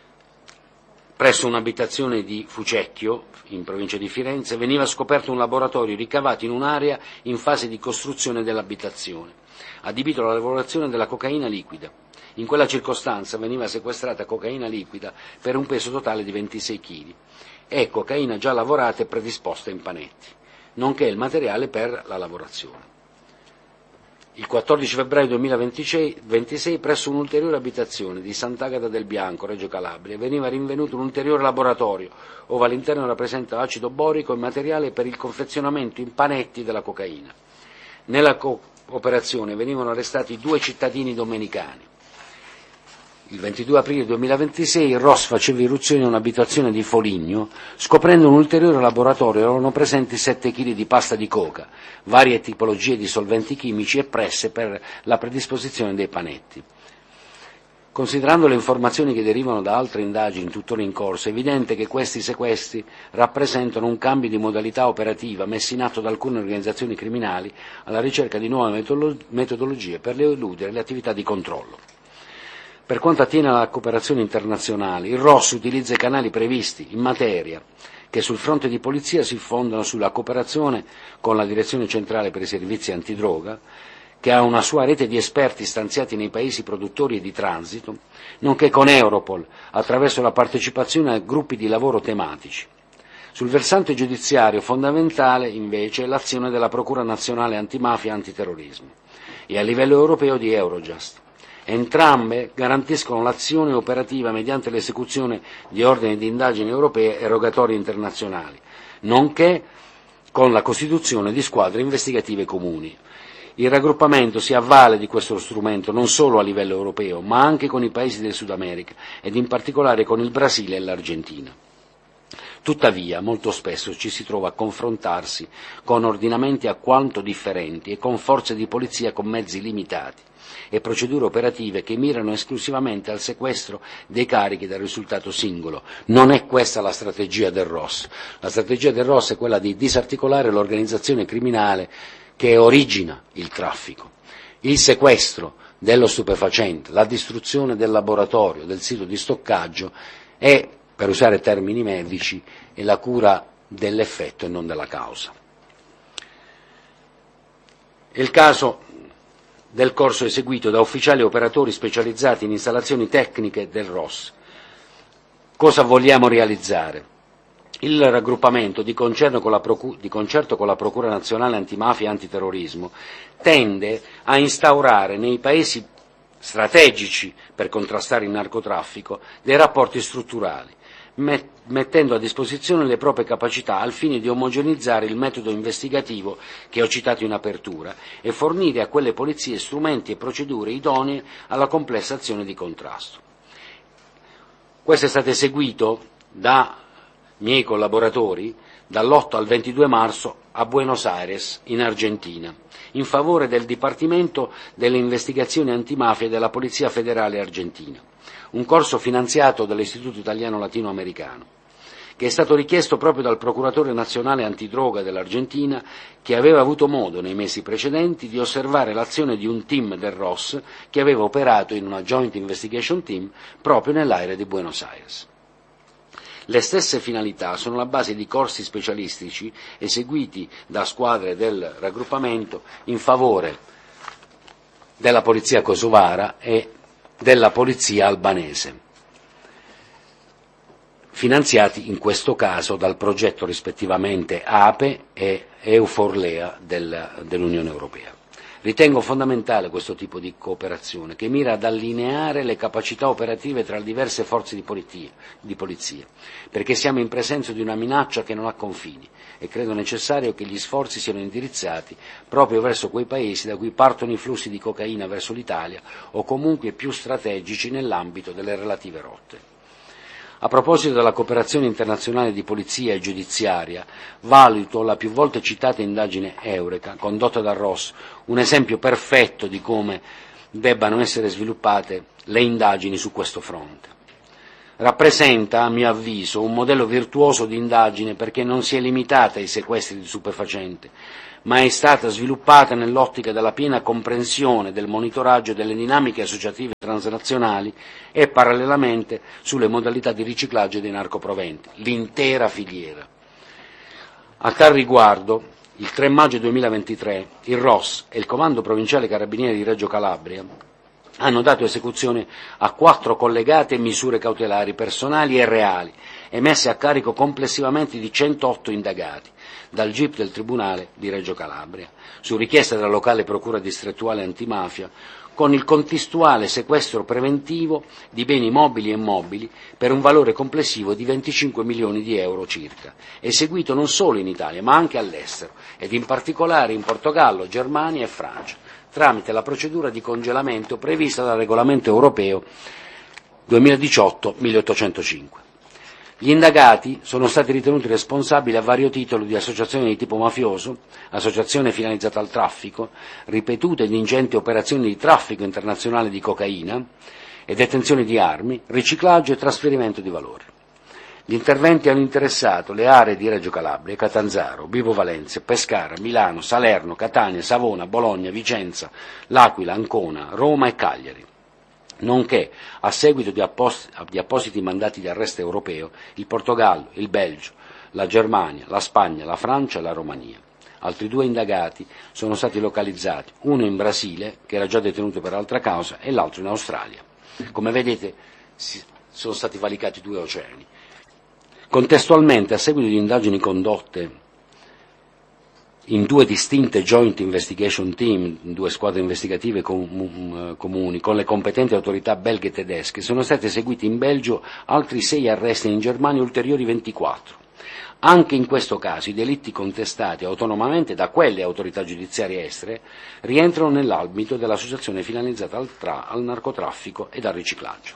presso un'abitazione di Fucecchio, in provincia di Firenze, veniva scoperto un laboratorio ricavato in un'area in fase di costruzione dell'abitazione, adibito alla lavorazione della cocaina liquida. In quella circostanza veniva sequestrata cocaina liquida per un peso totale di ventisei chili e cocaina già lavorata e predisposta in panetti, nonché il materiale per la lavorazione. Il quattordici febbraio duemilaventisei, presso un'ulteriore abitazione di Sant'Agata del Bianco, Reggio Calabria, veniva rinvenuto un ulteriore laboratorio, ove all'interno era presente acido borico e materiale per il confezionamento in panetti della cocaina. Nella co- operazione venivano arrestati due cittadini domenicani. Il ventidue aprile duemilaventisei il R O S faceva irruzione in un'abitazione di Foligno, scoprendo un ulteriore laboratorio. Erano presenti sette chili di pasta di coca, varie tipologie di solventi chimici e presse per la predisposizione dei panetti. Considerando le informazioni che derivano da altre indagini tuttora in corso, è evidente che questi sequestri rappresentano un cambio di modalità operativa messo in atto da alcune organizzazioni criminali alla ricerca di nuove metodologie per eludere le attività di controllo. Per quanto attiene alla cooperazione internazionale, il R O S utilizza i canali previsti in materia che sul fronte di polizia si fondano sulla cooperazione con la Direzione Centrale per i Servizi Antidroga, che ha una sua rete di esperti stanziati nei paesi produttori e di transito, nonché con Europol, attraverso la partecipazione a gruppi di lavoro tematici. Sul versante giudiziario fondamentale, invece, è l'azione della Procura Nazionale Antimafia e Antiterrorismo e a livello europeo di Eurojust. Entrambe garantiscono l'azione operativa mediante l'esecuzione di ordini di indagine europee e rogatorie internazionali, nonché con la costituzione di squadre investigative comuni. Il raggruppamento si avvale di questo strumento non solo a livello europeo, ma anche con i paesi del Sud America ed in particolare con il Brasile e l'Argentina. Tuttavia, molto spesso ci si trova a confrontarsi con ordinamenti alquanto differenti e con forze di polizia con mezzi limitati e procedure operative che mirano esclusivamente al sequestro dei carichi dal risultato singolo. Non è questa la strategia del R O S. La strategia del R O S è quella di disarticolare l'organizzazione criminale che origina il traffico. Il sequestro dello stupefacente, la distruzione del laboratorio, del sito di stoccaggio è, per usare termini medici, è la cura dell'effetto e non della causa. È il caso del corso eseguito da ufficiali e operatori specializzati in installazioni tecniche del R O S. Cosa vogliamo realizzare? Il raggruppamento, di concerto con la, Procu- di concerto con la Procura Nazionale Antimafia e Antiterrorismo, tende a instaurare nei paesi strategici per contrastare il narcotraffico dei rapporti strutturali, met- mettendo a disposizione le proprie capacità al fine di omogenizzare il metodo investigativo che ho citato in apertura e fornire a quelle polizie strumenti e procedure idonee alla complessa azione di contrasto. Questo è stato eseguito da miei collaboratori dall'otto al ventidue marzo a Buenos Aires, in Argentina, in favore del Dipartimento delle Investigazioni Antimafia della Polizia Federale Argentina, un corso finanziato dall'Istituto Italiano Latinoamericano, che è stato richiesto proprio dal Procuratore Nazionale Antidroga dell'Argentina, che aveva avuto modo nei mesi precedenti di osservare l'azione di un team del R O S che aveva operato in una Joint Investigation Team proprio nell'area di Buenos Aires. Le stesse finalità sono la base di corsi specialistici eseguiti da squadre del raggruppamento in favore della polizia kosovara e della polizia albanese, finanziati in questo caso dal progetto rispettivamente A P E e Euforlea del, dell'Unione Europea. Ritengo fondamentale questo tipo di cooperazione, che mira ad allineare le capacità operative tra le diverse forze di polizia, di polizia, perché siamo in presenza di una minaccia che non ha confini e credo necessario che gli sforzi siano indirizzati proprio verso quei paesi da cui partono i flussi di cocaina verso l'Italia o comunque più strategici nell'ambito delle relative rotte. A proposito della cooperazione internazionale di polizia e giudiziaria, valuto la più volte citata indagine Eureka, condotta da Ross, un esempio perfetto di come debbano essere sviluppate le indagini su questo fronte. Rappresenta, a mio avviso, un modello virtuoso di indagine perché non si è limitata ai sequestri di stupefacenti, ma è stata sviluppata nell'ottica della piena comprensione del monitoraggio delle dinamiche associative transnazionali e parallelamente sulle modalità di riciclaggio dei narcoproventi, l'intera filiera. A tal riguardo, il tre maggio duemilaventitré, il R O S e il Comando Provinciale Carabinieri di Reggio Calabria hanno dato esecuzione a quattro collegate misure cautelari personali e reali, emesse a carico complessivamente di centootto indagati, dal G I P del Tribunale di Reggio Calabria, su richiesta della locale Procura distrettuale antimafia, con il contestuale sequestro preventivo di beni mobili e immobili per un valore complessivo di venticinque milioni di euro circa, eseguito non solo in Italia ma anche all'estero, ed in particolare in Portogallo, Germania e Francia, tramite la procedura di congelamento prevista dal regolamento europeo duemiladiciotto milleottocentocinque. Gli indagati sono stati ritenuti responsabili a vario titolo di associazione di tipo mafioso, associazione finalizzata al traffico, ripetute ed ingenti operazioni di traffico internazionale di cocaina e detenzione di armi, riciclaggio e trasferimento di valori. Gli interventi hanno interessato le aree di Reggio Calabria, Catanzaro, Vibo Valentia, Pescara, Milano, Salerno, Catania, Savona, Bologna, Vicenza, L'Aquila, Ancona, Roma e Cagliari, nonché, a seguito di, appost- di appositi mandati di arresto europeo, il Portogallo, il Belgio, la Germania, la Spagna, la Francia e la Romania. Altri due indagati sono stati localizzati, uno in Brasile, che era già detenuto per altra causa, e l'altro in Australia. Come vedete, si- sono stati valicati due oceani. Contestualmente, a seguito di indagini condotte in due distinte Joint Investigation Team, due squadre investigative com- comuni, con le competenti autorità belghe e tedesche, sono stati eseguiti in Belgio altri sei arresti e in Germania ulteriori ventiquattro. Anche in questo caso i delitti contestati autonomamente da quelle autorità giudiziarie estere rientrano nell'ambito dell'associazione finalizzata al, tra- al narcotraffico ed al riciclaggio.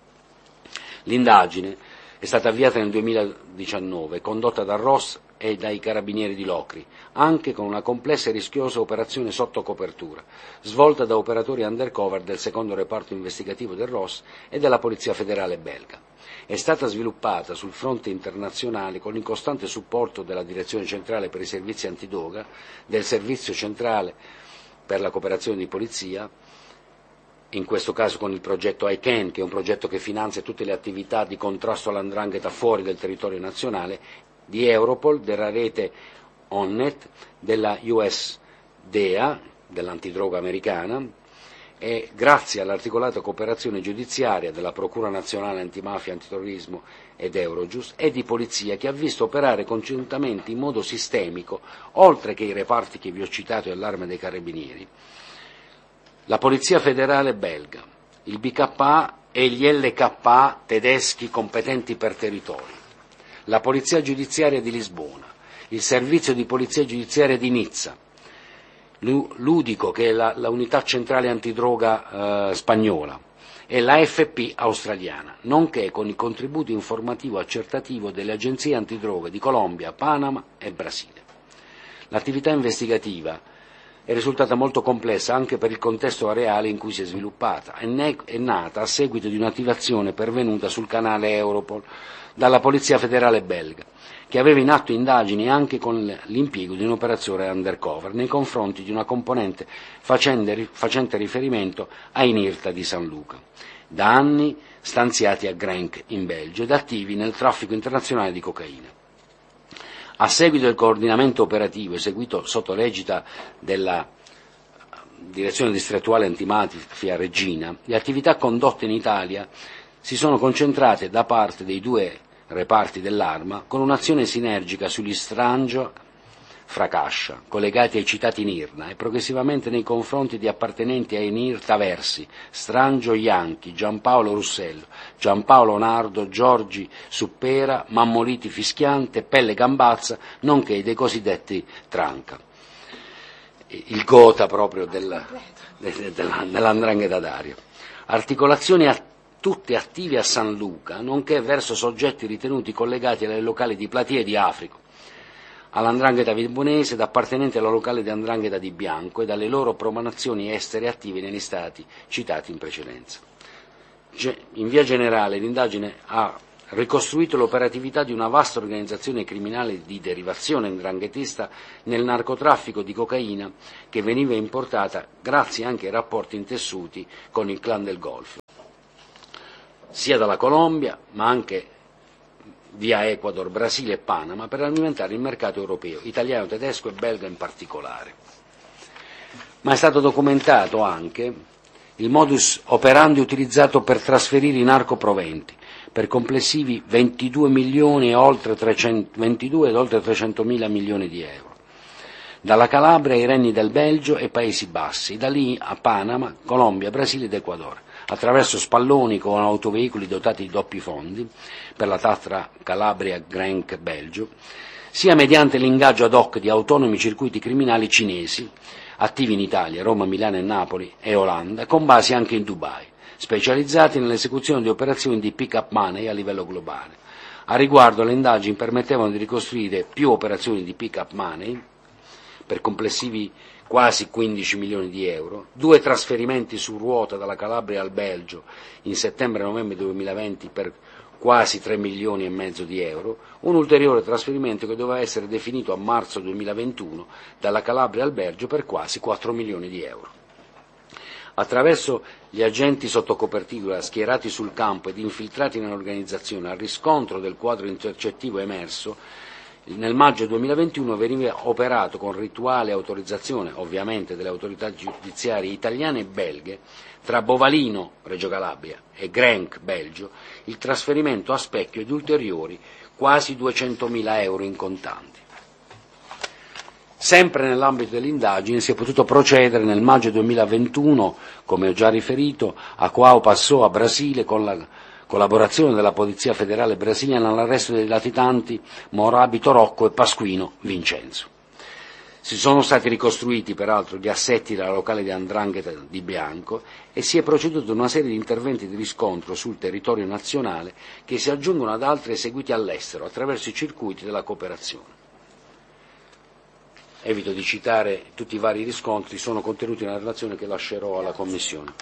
L'indagine è stata avviata nel duemiladiciannove, condotta da Ross e dai carabinieri di Locri, anche con una complessa e rischiosa operazione sotto copertura, svolta da operatori undercover del secondo reparto investigativo del Ross e della Polizia Federale belga. È stata sviluppata sul fronte internazionale con il costante supporto della Direzione Centrale per i Servizi Antidroga, del Servizio Centrale per la Cooperazione di Polizia, in questo caso con il progetto I CAN, che è un progetto che finanzia tutte le attività di contrasto all''ndrangheta fuori del territorio nazionale, di Europol, della rete ONNET, della U S D E A, dell'antidroga americana, e grazie all'articolata cooperazione giudiziaria della Procura Nazionale Antimafia e Antiterrorismo ed Eurojust e di Polizia, che ha visto operare congiuntamente in modo sistemico, oltre che i reparti che vi ho citato e l'Arma dei Carabinieri, la Polizia Federale belga, il B K A e gli L K A tedeschi competenti per territorio, la Polizia Giudiziaria di Lisbona, il Servizio di Polizia Giudiziaria di Nizza, l'Udico, che è la, la unità centrale antidroga eh, spagnola, e la F P australiana, nonché con il contributo informativo accertativo delle agenzie antidroga di Colombia, Panama e Brasile. L'attività investigativa è risultata molto complessa anche per il contesto areale in cui si è sviluppata. È, ne- è nata a seguito di un'attivazione pervenuta sul canale Europol dalla Polizia Federale belga, che aveva in atto indagini anche con l'impiego di un'operazione undercover nei confronti di una componente facente, facente riferimento ai NIRTA di San Luca, da anni stanziati a Grenk in Belgio ed attivi nel traffico internazionale di cocaina. A seguito del coordinamento operativo eseguito sotto l'egida della Direzione Distrettuale Antimafia Regina, le attività condotte in Italia si sono concentrate da parte dei due reparti dell'Arma con un'azione sinergica sugli strangio Fracascia, collegati ai citati Nirna e progressivamente nei confronti di appartenenti ai Nir Taversi, Strangio Ianchi, Giampaolo Russello, Giampaolo Nardo, Giorgi Suppera, Mammoliti Fischiante, Pelle Gambazza, nonché dei cosiddetti Tranca. Il gota proprio della, della, dell'andrangheta d'Aria. Articolazioni a, tutte attive a San Luca, nonché verso soggetti ritenuti collegati alle locali di Platia e di Africo, all'andrangheta vibonese ed appartenenti alla locale di andrangheta di Bianco e dalle loro promanazioni estere attive negli stati citati in precedenza. In via generale l'indagine ha ricostruito l'operatività di una vasta organizzazione criminale di derivazione ndranghetista nel narcotraffico di cocaina che veniva importata grazie anche ai rapporti intessuti con il clan del Golfo, sia dalla Colombia ma anche via Ecuador, Brasile e Panama per alimentare il mercato europeo, italiano, tedesco e belga in particolare. Ma è stato documentato anche il modus operandi utilizzato per trasferire i narcoproventi, per complessivi ventidue milioni e oltre trecento, ventidue ed oltre trecentomila milioni di euro, dalla Calabria ai Renni del Belgio e Paesi Bassi, da lì a Panama, Colombia, Brasile ed Ecuador, attraverso spalloni con autoveicoli dotati di doppi fondi per la Tatra Calabria Grenk Belgio, sia mediante l'ingaggio ad hoc di autonomi circuiti criminali cinesi attivi in Italia, Roma, Milano e Napoli e Olanda, con basi anche in Dubai, specializzati nell'esecuzione di operazioni di pick-up money a livello globale. A riguardo le indagini permettevano di ricostruire più operazioni di pick-up money per complessivi quasi quindici milioni di euro, due trasferimenti su ruota dalla Calabria al Belgio in settembre e novembre duemilaventi per quasi tre milioni e mezzo di euro, un ulteriore trasferimento che doveva essere definito a marzo duemilaventuno dalla Calabria al Belgio per quasi quattro milioni di euro. Attraverso gli agenti sotto copertura schierati sul campo ed infiltrati nell'organizzazione, al riscontro del quadro intercettivo emerso, nel maggio duemilaventuno veniva operato con rituale autorizzazione, ovviamente, delle autorità giudiziarie italiane e belghe, tra Bovalino, Reggio Calabria, e Grenk, Belgio, il trasferimento a specchio di ulteriori quasi duecentomila euro in contanti. Sempre nell'ambito dell'indagine si è potuto procedere nel maggio duemilaventuno, come ho già riferito, a João Passò a Brasile con la collaborazione della Polizia Federale brasiliana all'arresto dei latitanti Morabito Rocco e Pasquino Vincenzo. Si sono stati ricostruiti peraltro gli assetti della locale di andrangheta di Bianco e si è proceduto a una serie di interventi di riscontro sul territorio nazionale che si aggiungono ad altri eseguiti all'estero attraverso i circuiti della cooperazione. Evito di citare tutti i vari riscontri, sono contenuti nella relazione che lascerò alla Commissione.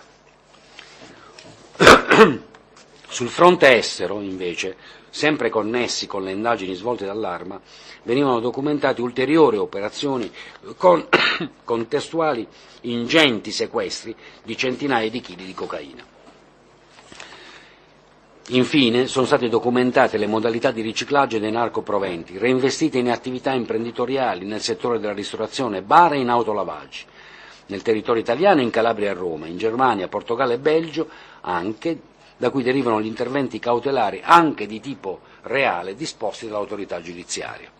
Sul fronte estero, invece, sempre connessi con le indagini svolte dall'Arma, venivano documentate ulteriori operazioni con contestuali ingenti sequestri di centinaia di chili di cocaina. Infine, sono state documentate le modalità di riciclaggio dei narcoproventi, reinvestite in attività imprenditoriali nel settore della ristorazione, bar e in autolavaggi, nel territorio italiano, in Calabria e Roma, in Germania, Portogallo e Belgio, anche da cui derivano gli interventi cautelari anche di tipo reale disposti dall'autorità giudiziaria.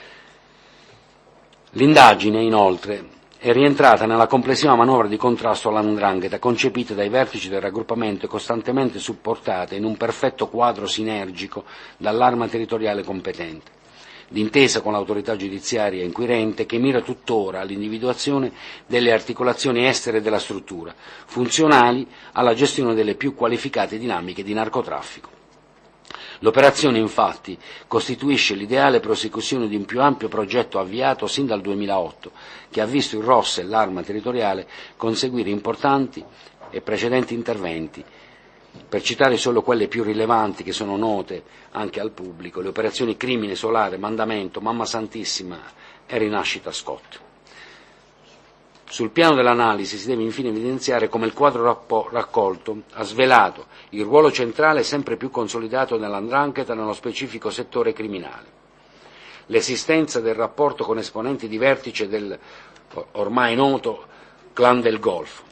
L'indagine, inoltre, è rientrata nella complessiva manovra di contrasto all''ndrangheta concepita dai vertici del raggruppamento e costantemente supportata in un perfetto quadro sinergico dall'arma territoriale competente, d'intesa con l'autorità giudiziaria inquirente che mira tuttora all'individuazione delle articolazioni estere della struttura, funzionali alla gestione delle più qualificate dinamiche di narcotraffico. L'operazione, infatti, costituisce l'ideale prosecuzione di un più ampio progetto avviato sin dal duemilaotto, che ha visto il R O S e l'Arma territoriale conseguire importanti e precedenti interventi. Per citare solo quelle più rilevanti che sono note anche al pubblico, le operazioni Crimine Solare, Mandamento, Mamma Santissima e Rinascita Scott. Sul piano dell'analisi si deve infine evidenziare come il quadro raccolto ha svelato il ruolo centrale sempre più consolidato nell''ndrangheta nello specifico settore criminale, l'esistenza del rapporto con esponenti di vertice del ormai noto clan del Golfo,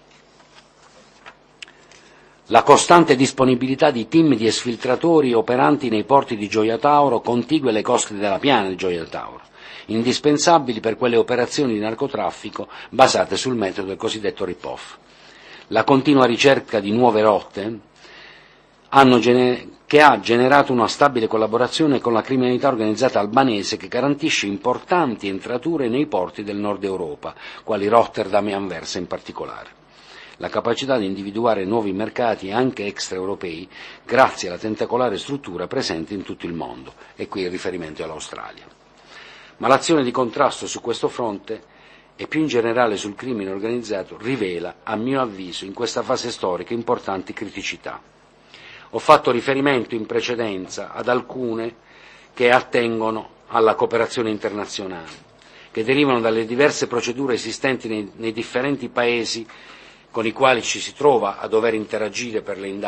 la costante disponibilità di team di esfiltratori operanti nei porti di Gioia Tauro contigui alle coste della piana di Gioia Tauro, indispensabili per quelle operazioni di narcotraffico basate sul metodo del cosiddetto rip-off. La continua ricerca di nuove rotte hanno gener- che ha generato una stabile collaborazione con la criminalità organizzata albanese che garantisce importanti entrature nei porti del nord Europa, quali Rotterdam e Anversa in particolare. La capacità di individuare nuovi mercati anche extraeuropei grazie alla tentacolare struttura presente in tutto il mondo, e qui il riferimento è all'Australia. Ma l'azione di contrasto su questo fronte e più in generale sul crimine organizzato rivela, a mio avviso, in questa fase storica importanti criticità. Ho fatto riferimento in precedenza ad alcune che attengono alla cooperazione internazionale, che derivano dalle diverse procedure esistenti nei, nei differenti paesi con i quali ci si trova a dover interagire per le indagini